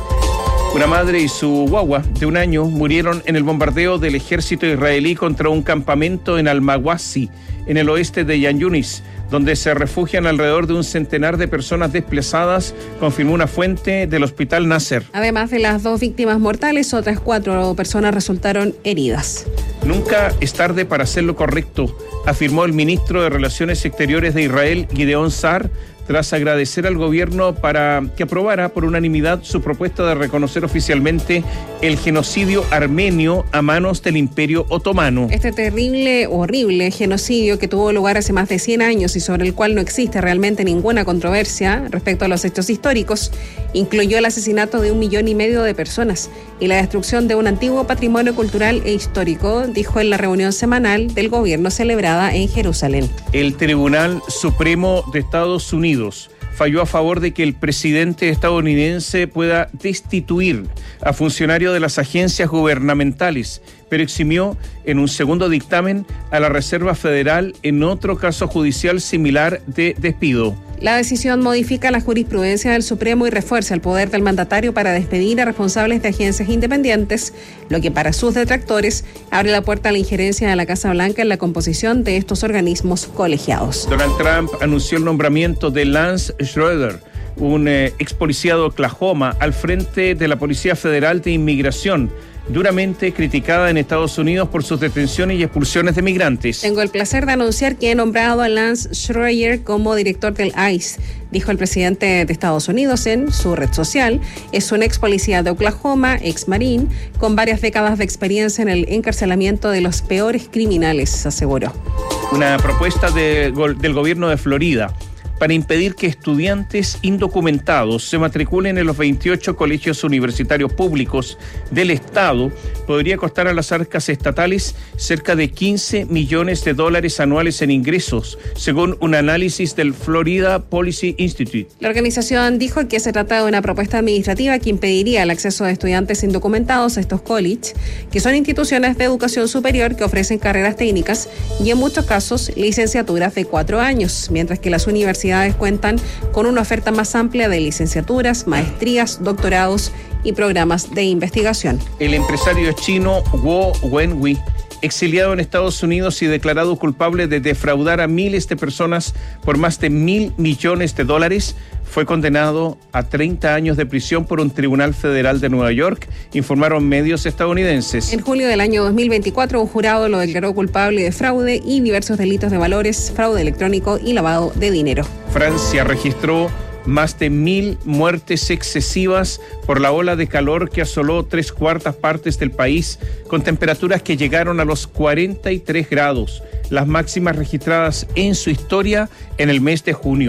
Una madre y su guagua de un año murieron en el bombardeo del ejército israelí contra un campamento en Al-Mawasi, en el oeste de Yan Yunis, donde se refugian alrededor de un centenar de personas desplazadas, confirmó una fuente del hospital Nasser. Además de las dos víctimas mortales, otras cuatro personas resultaron heridas. Nunca es tarde para hacer lo correcto, afirmó el ministro de Relaciones Exteriores de Israel, Gideon Sa'ar, tras agradecer al gobierno para que aprobara por unanimidad su propuesta de reconocer oficialmente el genocidio armenio a manos del Imperio Otomano. Este terrible, horrible genocidio que tuvo lugar hace más de cien años y sobre el cual no existe realmente ninguna controversia respecto a los hechos históricos, incluyó el asesinato de un millón y medio de personas y la destrucción de un antiguo patrimonio cultural e histórico, dijo en la reunión semanal del gobierno celebrada en Jerusalén. El Tribunal Supremo de Estados Unidos falló a favor de que el presidente estadounidense pueda destituir a funcionarios de las agencias gubernamentales, pero eximió en un segundo dictamen a la Reserva Federal en otro caso judicial similar de despido. La decisión modifica la jurisprudencia del Supremo y refuerza el poder del mandatario para despedir a responsables de agencias independientes, lo que para sus detractores abre la puerta a la injerencia de la Casa Blanca en la composición de estos organismos colegiados. Donald Trump anunció el nombramiento de Lance Schroeder, un eh, ex policía de Oklahoma, al frente de la Policía Federal de Inmigración, duramente criticada en Estados Unidos por sus detenciones y expulsiones de migrantes. Tengo el placer de anunciar que he nombrado a Lance Schroeder como director del I C E, dijo el presidente de Estados Unidos en su red social. Es un ex policía de Oklahoma, ex marín, con varias décadas de experiencia en el encarcelamiento de los peores criminales, aseguró. Una propuesta de, del gobierno de Florida para impedir que estudiantes indocumentados se matriculen en los veintiocho colegios universitarios públicos del Estado podría costar a las arcas estatales cerca de quince millones de dólares anuales en ingresos, según un análisis del Florida Policy Institute. La organización dijo que se trata de una propuesta administrativa que impediría el acceso de estudiantes indocumentados a estos colleges, que son instituciones de educación superior que ofrecen carreras técnicas y en muchos casos licenciaturas de cuatro años, mientras que las universidades cuentan con una oferta más amplia de licenciaturas, maestrías, doctorados y programas de investigación. El empresario chino Guo Wenhui, exiliado en Estados Unidos y declarado culpable de defraudar a miles de personas por más de mil millones de dólares, fue condenado a treinta años de prisión por un tribunal federal de Nueva York, informaron medios estadounidenses. En julio del año dos mil veinticuatro, un jurado lo declaró culpable de fraude y diversos delitos de valores, fraude electrónico y lavado de dinero. Francia registró más de mil muertes excesivas por la ola de calor que asoló tres cuartas partes del país, con temperaturas que llegaron a los cuarenta y tres grados, las máximas registradas en su historia en el mes de junio.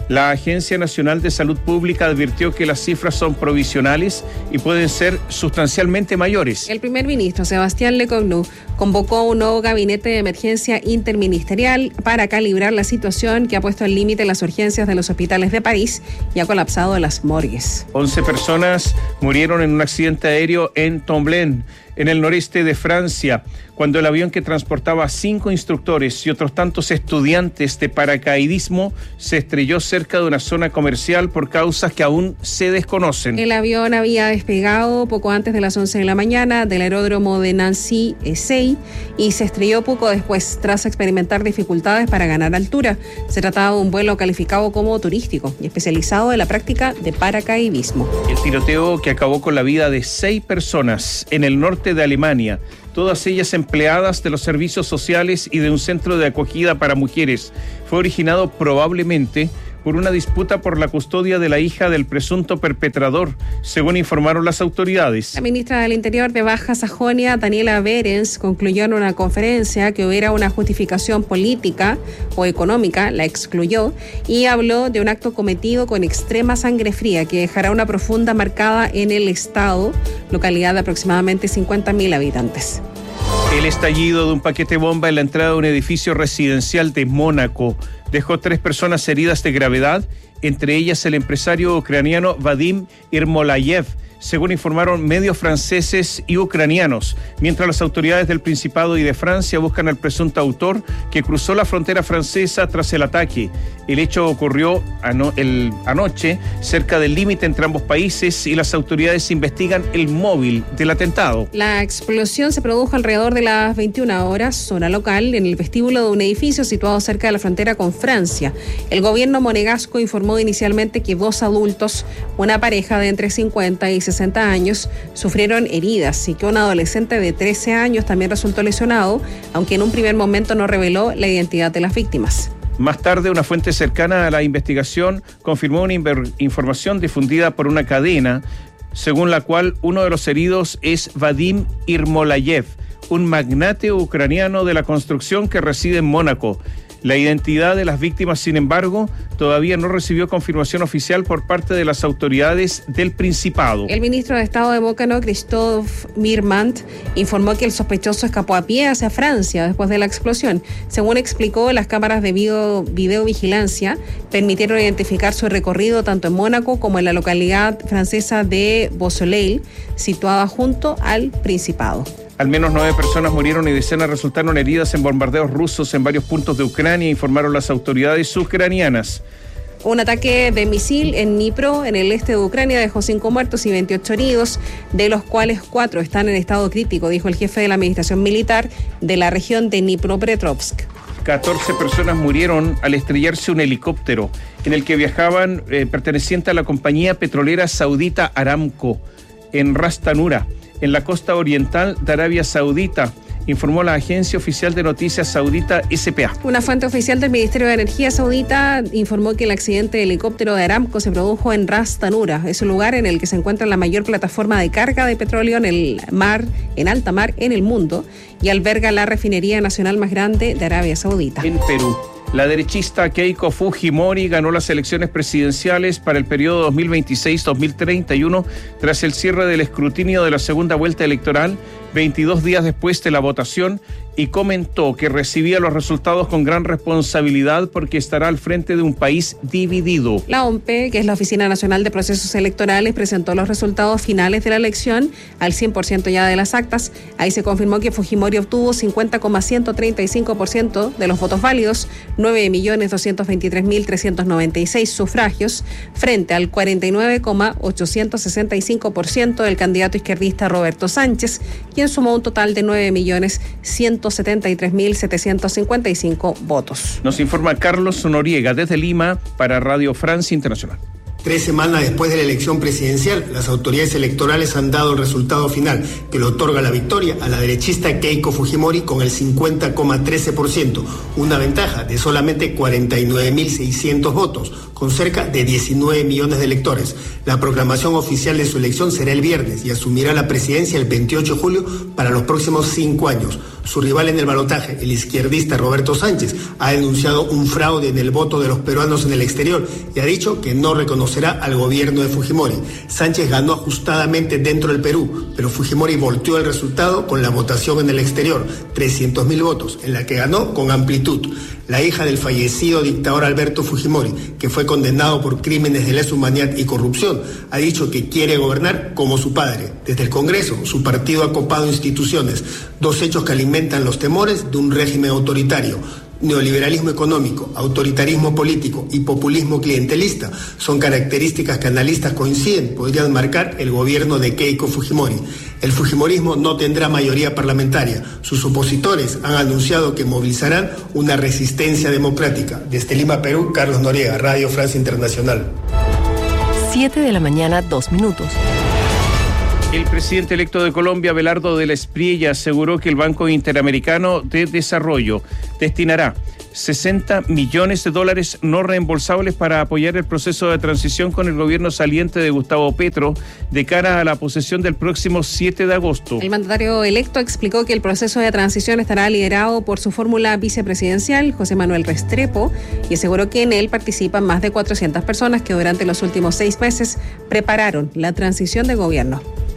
La Agencia Nacional de Salud Pública advirtió que las cifras son provisionales y pueden ser sustancialmente mayores. El primer ministro, Sebastián Lecornu, convocó un nuevo gabinete de emergencia interministerial para calibrar la situación que ha puesto al límite las urgencias de los hospitales de París y ha colapsado las morgues. once personas murieron en un accidente aéreo en Tomblaine, en el noreste de Francia, cuando el avión que transportaba a cinco instructores y otros tantos estudiantes de paracaidismo se estrelló cerca de una zona comercial por causas que aún se desconocen. El avión había despegado poco antes de las once de la mañana del aeródromo de Nancy-Essey y se estrelló poco después tras experimentar dificultades para ganar altura. Se trataba de un vuelo calificado como turístico y especializado en la práctica de paracaidismo. El tiroteo que acabó con la vida de seis personas en el norte de Alemania, todas ellas empleadas de los servicios sociales y de un centro de acogida para mujeres, fue originado probablemente por una disputa por la custodia de la hija del presunto perpetrador, según informaron las autoridades. La ministra del Interior de Baja Sajonia, Daniela Behrens, concluyó en una conferencia que hubiera una justificación política o económica, la excluyó, y habló de un acto cometido con extrema sangre fría que dejará una profunda marcada en el estado, localidad de aproximadamente cincuenta mil habitantes. El estallido de un paquete bomba en la entrada de un edificio residencial de Mónaco dejó tres personas heridas de gravedad, entre ellas el empresario ucraniano Vadim Irmolayev, según informaron medios franceses y ucranianos, mientras las autoridades del Principado y de Francia buscan al presunto autor que cruzó la frontera francesa tras el ataque. El hecho ocurrió ano- el, anoche cerca del límite entre ambos países y las autoridades investigan el móvil del atentado. La explosión se produjo alrededor de las veintiuna horas, hora local, en el vestíbulo de un edificio situado cerca de la frontera con Francia. El gobierno monegasco informó inicialmente que dos adultos, una pareja de entre cincuenta y sesenta años, sufrieron heridas y que un adolescente de trece años también resultó lesionado, aunque en un primer momento no reveló la identidad de las víctimas. Más tarde, una fuente cercana a la investigación confirmó una inver- información difundida por una cadena, según la cual uno de los heridos es Vadim Irmolayev, un magnate ucraniano de la construcción que reside en Mónaco. La identidad de las víctimas, sin embargo, todavía no recibió confirmación oficial por parte de las autoridades del Principado. El ministro de Estado demócrata, Christophe Mirmant, informó que el sospechoso escapó a pie hacia Francia después de la explosión. Según explicó, las cámaras de video, videovigilancia permitieron identificar su recorrido tanto en Mónaco como en la localidad francesa de Beausoleil, situada junto al Principado. Al menos nueve personas murieron y decenas resultaron heridas en bombardeos rusos en varios puntos de Ucrania, informaron las autoridades ucranianas. Un ataque de misil en Dnipro, en el este de Ucrania, dejó cinco muertos y veintiocho heridos, de los cuales cuatro están en estado crítico, dijo el jefe de la administración militar de la región de Dnipropetrovsk. catorce personas murieron al estrellarse un helicóptero en el que viajaban eh, perteneciente a la compañía petrolera saudita Aramco en Ras Tanura, en la costa oriental de Arabia Saudita, informó la agencia oficial de noticias saudita S P A. Una fuente oficial del Ministerio de Energía saudita informó que el accidente de helicóptero de Aramco se produjo en Ras Tanura. Es un lugar en el que se encuentra la mayor plataforma de carga de petróleo en el mar, en alta mar en el mundo, y alberga la refinería nacional más grande de Arabia Saudita. En Perú, la derechista Keiko Fujimori ganó las elecciones presidenciales para el periodo dos mil veintiséis a dos mil treinta y uno tras el cierre del escrutinio de la segunda vuelta electoral, veintidós días después de la votación, y comentó que recibía los resultados con gran responsabilidad porque estará al frente de un país dividido. La O M P, que es la Oficina Nacional de Procesos Electorales, presentó los resultados finales de la elección al cien por ciento ya de las actas. Ahí se confirmó que Fujimori obtuvo cincuenta coma ciento treinta y cinco por ciento de los votos válidos, nueve millones doscientos veintitrés mil trescientos noventa y seis sufragios, frente al cuarenta y nueve coma ochocientos sesenta y cinco por ciento del candidato izquierdista Roberto Sánchez, quien sumó un total de nueve millones ciento setenta y tres mil setecientos cincuenta y cinco votos. Nos informa Carlos Noriega desde Lima para Radio Francia Internacional. Tres semanas después de la elección presidencial, las autoridades electorales han dado el resultado final, que le otorga la victoria a la derechista Keiko Fujimori con el cincuenta coma trece por ciento, una ventaja de solamente cuarenta y nueve mil seiscientos votos, con cerca de diecinueve millones de electores. La proclamación oficial de su elección será el viernes y asumirá la presidencia el veintiocho de julio para los próximos cinco años. Su rival en el balotaje, el izquierdista Roberto Sánchez, ha denunciado un fraude en el voto de los peruanos en el exterior y ha dicho que no reconocerá al gobierno de Fujimori. Sánchez ganó ajustadamente dentro del Perú, pero Fujimori volteó el resultado con la votación en el exterior, trescientos mil votos, en la que ganó con amplitud. La hija del fallecido dictador Alberto Fujimori, que fue condenado por crímenes de lesa humanidad y corrupción, ha dicho que quiere gobernar como su padre. Desde el Congreso, su partido ha copado instituciones, dos hechos que alimentan los temores de un régimen autoritario. Neoliberalismo económico, autoritarismo político y populismo clientelista son características que analistas coinciden podrían marcar el gobierno de Keiko Fujimori. El fujimorismo no tendrá mayoría parlamentaria. Sus opositores han anunciado que movilizarán una resistencia democrática. Desde Lima, Perú, Carlos Noriega, Radio Francia Internacional. siete de la mañana, dos minutos. El presidente electo de Colombia, Abelardo de la Espriella, aseguró que el Banco Interamericano de Desarrollo destinará sesenta millones de dólares no reembolsables para apoyar el proceso de transición con el gobierno saliente de Gustavo Petro de cara a la posesión del próximo siete de agosto. El mandatario electo explicó que el proceso de transición estará liderado por su fórmula vicepresidencial, José Manuel Restrepo, y aseguró que en él participan más de cuatrocientas personas que durante los últimos seis meses prepararon la transición de gobierno.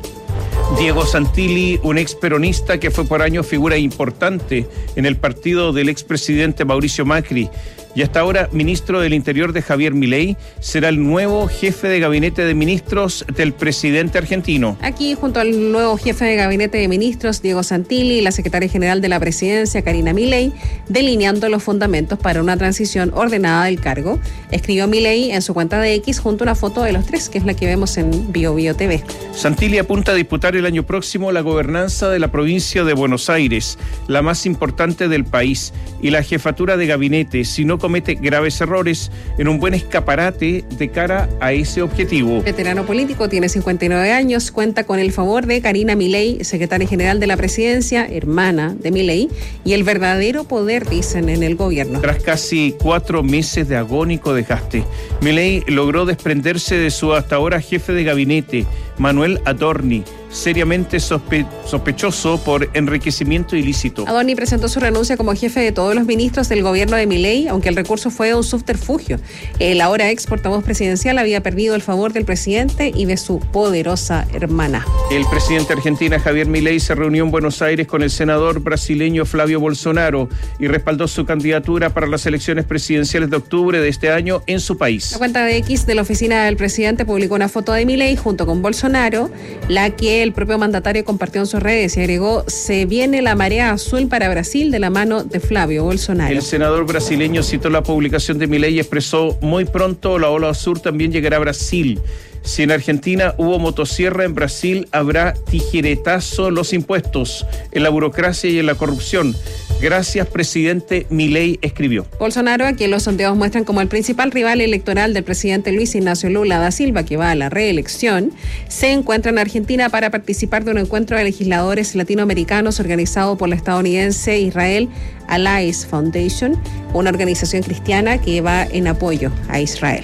Diego Santilli, un ex peronista que fue por años figura importante en el partido del expresidente Mauricio Macri y hasta ahora ministro del Interior de Javier Milei, será el nuevo jefe de gabinete de ministros del presidente argentino. Aquí, junto al nuevo jefe de gabinete de ministros, Diego Santilli, y la secretaria general de la presidencia, Karina Milei, delineando los fundamentos para una transición ordenada del cargo, escribió Milei en su cuenta de X junto a una foto de los tres, que es la que vemos en Bio Bio T V. Santilli apunta a disputar el año próximo la gobernanza de la provincia de Buenos Aires, la más importante del país, y la jefatura de gabinete, si no comete graves errores, en un buen escaparate de cara a ese objetivo. Veterano político, tiene cincuenta y nueve años, cuenta con el favor de Karina Milei, secretaria general de la presidencia, hermana de Milei, y el verdadero poder, dicen, en el gobierno. Tras casi cuatro meses de agónico desgaste, Milei logró desprenderse de su hasta ahora jefe de gabinete, Manuel Adorni, seriamente sospe- sospechoso por enriquecimiento ilícito. Adorni presentó su renuncia como jefe de todos los ministros del gobierno de Milei, aunque el recurso fue un subterfugio. El ahora ex portavoz presidencial había perdido el favor del presidente y de su poderosa hermana. El presidente argentino Javier Milei se reunió en Buenos Aires con el senador brasileño Flavio Bolsonaro y respaldó su candidatura para las elecciones presidenciales de octubre de este año en su país. La cuenta de X de la oficina del presidente publicó una foto de Milei junto con Bolsonaro, la que el propio mandatario compartió en sus redes y agregó: se viene la marea azul para Brasil de la mano de Flavio Bolsonaro. El senador brasileño citó la publicación de Milei y expresó: muy pronto la ola azul también llegará a Brasil. Si en Argentina hubo motosierra, en Brasil habrá tijeretazo en los impuestos, en la burocracia y en la corrupción. Gracias, presidente Milei, escribió. Bolsonaro, a quien los sondeos muestran como el principal rival electoral del presidente Luis Ignacio Lula da Silva, que va a la reelección, se encuentra en Argentina para participar de un encuentro de legisladores latinoamericanos organizado por la estadounidense Israel Allies Foundation, una organización cristiana que va en apoyo a Israel.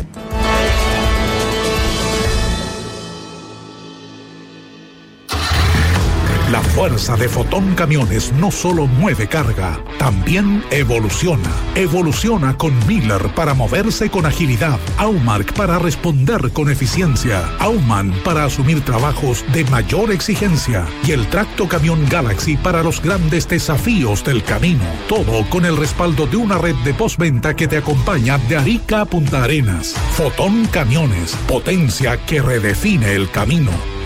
La fuerza de Fotón Camiones no solo mueve carga, también evoluciona. Evoluciona con Miller para moverse con agilidad, Aumark para responder con eficiencia, Auman para asumir trabajos de mayor exigencia y el Tracto Camión Galaxy para los grandes desafíos del camino. Todo con el respaldo de una red de postventa que te acompaña de Arica a Punta Arenas. Fotón Camiones, potencia que redefine el camino.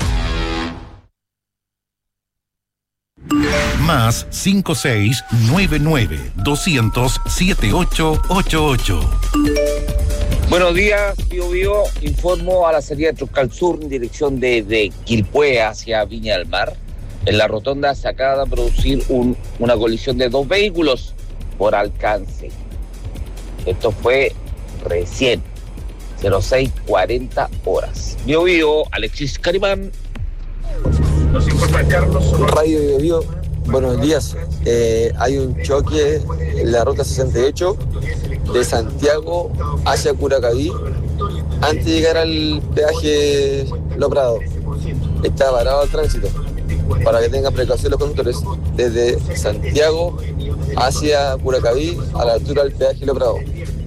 Más cinco seis nueve nueve doscientos setenta y ocho ochenta y ocho. Buenos días, Bio Bio. Informo a la salida de Troncal Sur en dirección de, de Quilpué hacia Viña del Mar. En la rotonda se acaba de producir un, una colisión de dos vehículos por alcance. Esto fue recién, cero seis cuarenta horas. Bio Bio, Alexis Carimán. Nos informa Carlos Solórzano. Radio Bio Bio, Buenos días. Eh, hay un choque en la ruta sesenta y ocho de Santiago hacia Curacaví antes de llegar al peaje Los Prados. Está parado el tránsito. Para que tengan precaución los conductores. Desde Santiago hacia Curacaví a la altura del peaje Los Prados.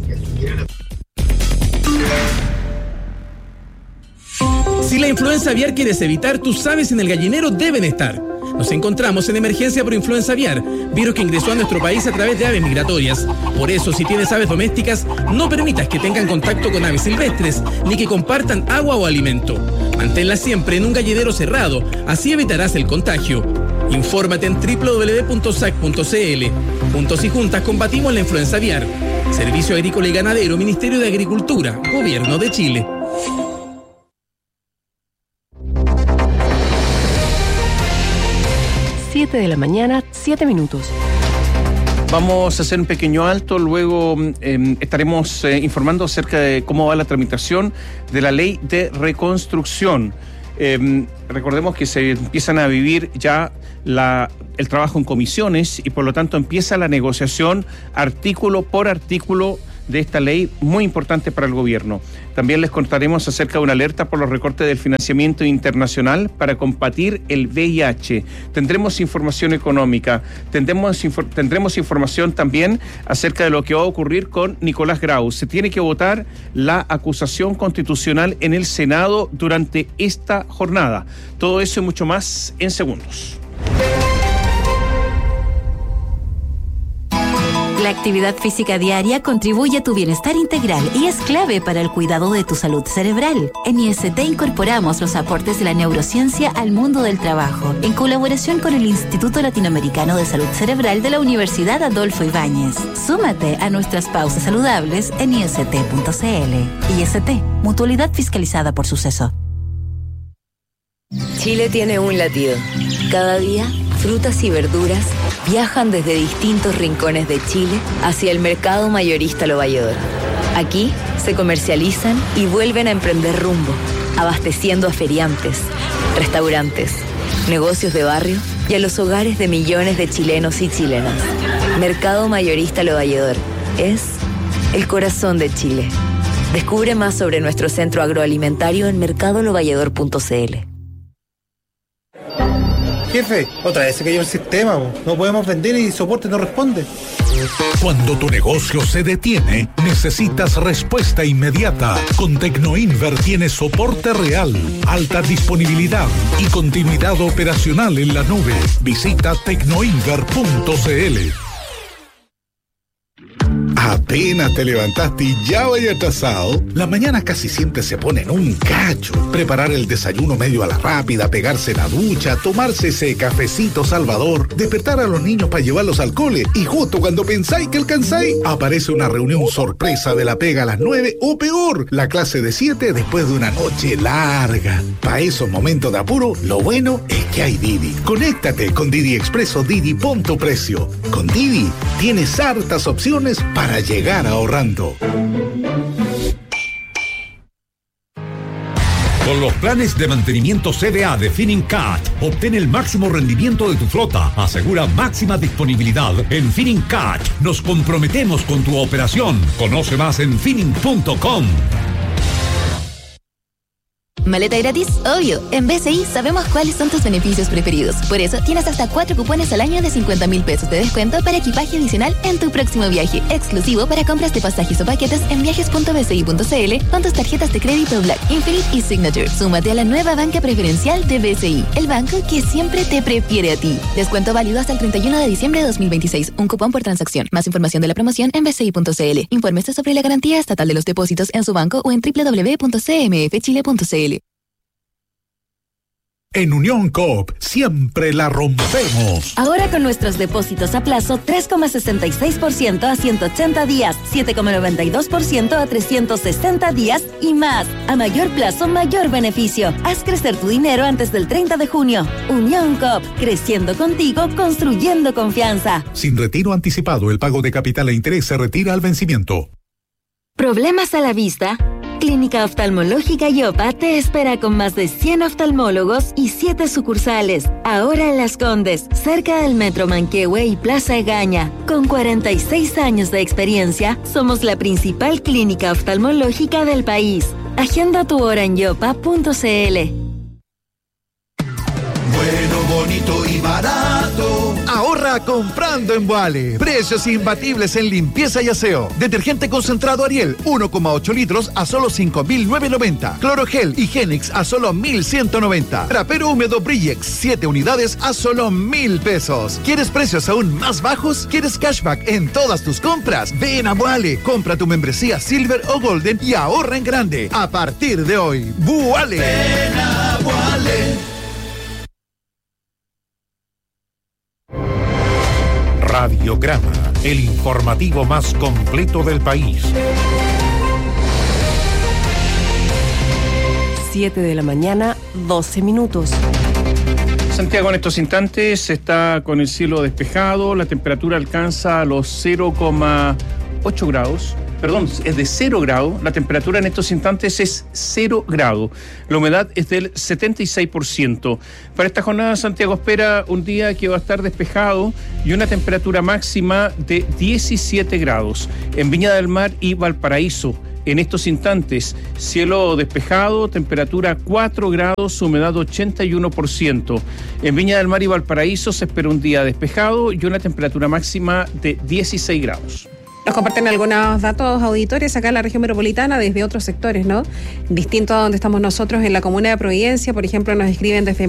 Si la influenza aviar quieres evitar, tus aves en el gallinero deben estar. Nos encontramos en emergencia por influenza aviar, virus que ingresó a nuestro país a través de aves migratorias. Por eso, si tienes aves domésticas, no permitas que tengan contacto con aves silvestres, ni que compartan agua o alimento. Manténlas siempre en un gallinero cerrado, así evitarás el contagio. Infórmate en doble u doble u doble u punto s a c punto c l. Juntos y juntas combatimos la influenza aviar. Servicio Agrícola y Ganadero, Ministerio de Agricultura, Gobierno de Chile. siete de la mañana, siete minutos. Vamos a hacer un pequeño alto, luego eh, estaremos eh, informando acerca de cómo va la tramitación de la ley de reconstrucción. Eh, recordemos que se empiezan a vivir ya la, el trabajo en comisiones y por lo tanto empieza la negociación artículo por artículo de esta ley muy importante para el gobierno. También les contaremos acerca de una alerta por los recortes del financiamiento internacional para combatir el V I H. Tendremos información económica, tendremos, infor- tendremos información también acerca de lo que va a ocurrir con Nicolás Grau. Se tiene que votar la acusación constitucional en el Senado durante esta jornada. Todo eso y mucho más en segundos. La actividad física diaria contribuye a tu bienestar integral y es clave para el cuidado de tu salud cerebral. En I S T incorporamos los aportes de la neurociencia al mundo del trabajo, en colaboración con el Instituto Latinoamericano de Salud Cerebral de la Universidad Adolfo Ibáñez. Súmate a nuestras pausas saludables en i s t punto c l. I S T, mutualidad fiscalizada por Suceso. Chile tiene un latido. Cada día, frutas y verduras viajan desde distintos rincones de Chile hacia el mercado mayorista Lo Valledor. Aquí se comercializan y vuelven a emprender rumbo, abasteciendo a feriantes, restaurantes, negocios de barrio y a los hogares de millones de chilenos y chilenas. Mercado Mayorista Lo Valledor es el corazón de Chile. Descubre más sobre nuestro centro agroalimentario en mercado lo valledor punto c l. Jefe, otra vez se cayó el sistema, no podemos vender y soporte no responde. Cuando tu negocio se detiene, necesitas respuesta inmediata. Con Tecnoinver tienes soporte real, alta disponibilidad y continuidad operacional en la nube. Visita tecnoinver punto c l. Apenas te levantaste y ya vaya atrasado. La mañana casi siempre se pone en un cacho. Preparar el desayuno medio a la rápida, pegarse la ducha, tomarse ese cafecito salvador, despertar a los niños para llevarlos al cole y justo cuando pensáis que alcanzáis, aparece una reunión sorpresa de la pega a las nueve o peor, la clase de siete después de una noche larga. Para esos momentos de apuro, lo bueno es que hay Didi. Conéctate con Didi Expreso Didi, pon tu precio. Con Didi tienes hartas opciones para llegar ahorrando. Con los planes de mantenimiento C D A de Finincat, obtén el máximo rendimiento de tu flota. Asegura máxima disponibilidad. En Finincat nos comprometemos con tu operación. Conoce más en finin punto com. ¿Maleta gratis? Obvio. En B C I sabemos cuáles son tus beneficios preferidos. Por eso tienes hasta cuatro cupones al año de cincuenta mil pesos de descuento para equipaje adicional en tu próximo viaje. Exclusivo para compras de pasajes o paquetes en viajes punto b c i punto c l con tus tarjetas de crédito Black, Infinite y Signature. Súmate a la nueva banca preferencial de B C I, el banco que siempre te prefiere a ti. Descuento válido hasta el treinta y uno de diciembre de dos mil veintiséis. Un cupón por transacción. Más información de la promoción en b c i punto c l. Infórmese sobre la garantía estatal de los depósitos en su banco o en doble u doble u doble u punto c m f chile punto c l. En Unión Coop siempre la rompemos. Ahora con nuestros depósitos a plazo tres coma sesenta y seis por ciento a ciento ochenta días, siete coma noventa y dos por ciento a trescientos sesenta días y más. A mayor plazo, mayor beneficio. Haz crecer tu dinero antes del treinta de junio. Unión Coop, creciendo contigo, construyendo confianza. Sin retiro anticipado, el pago de capital e interés se retira al vencimiento. ¿Problemas a la vista? Clínica Oftalmológica Yopa te espera con más de cien oftalmólogos y siete sucursales. Ahora en Las Condes, cerca del Metro Manquehue y Plaza Egaña. Con cuarenta y seis años de experiencia, somos la principal clínica oftalmológica del país. Agenda tu hora en yopa punto cl. Bueno, bonito y barato. Ahorra comprando en Boale. Precios imbatibles en limpieza y aseo. Detergente concentrado Ariel, uno coma ocho litros a solo cinco mil novecientos noventa. Clorogel Higienix a solo mil ciento noventa. Trapero húmedo Brillex, siete unidades a solo mil pesos. ¿Quieres precios aún más bajos? ¿Quieres cashback en todas tus compras? Ven a Boale. Compra tu membresía Silver o Golden y ahorra en grande. A partir de hoy, Boale. Ven a Boale. Radiograma, el informativo más completo del país. siete de la mañana, doce minutos. Santiago en estos instantes está con el cielo despejado, la temperatura alcanza los cero coma ocho grados. Perdón, es de cero grado, la temperatura en estos instantes es cero grado, la humedad es del setenta y seis por ciento. Para esta jornada Santiago espera un día que va a estar despejado y una temperatura máxima de diecisiete grados. En Viña del Mar y Valparaíso, en estos instantes, cielo despejado, temperatura cuatro grados, humedad ochenta y uno por ciento. En Viña del Mar y Valparaíso se espera un día despejado y una temperatura máxima de dieciséis grados. Nos comparten algunos datos auditores acá en la región metropolitana desde otros sectores, ¿no? Distinto a donde estamos nosotros en la comuna de Providencia, por ejemplo, nos escriben desde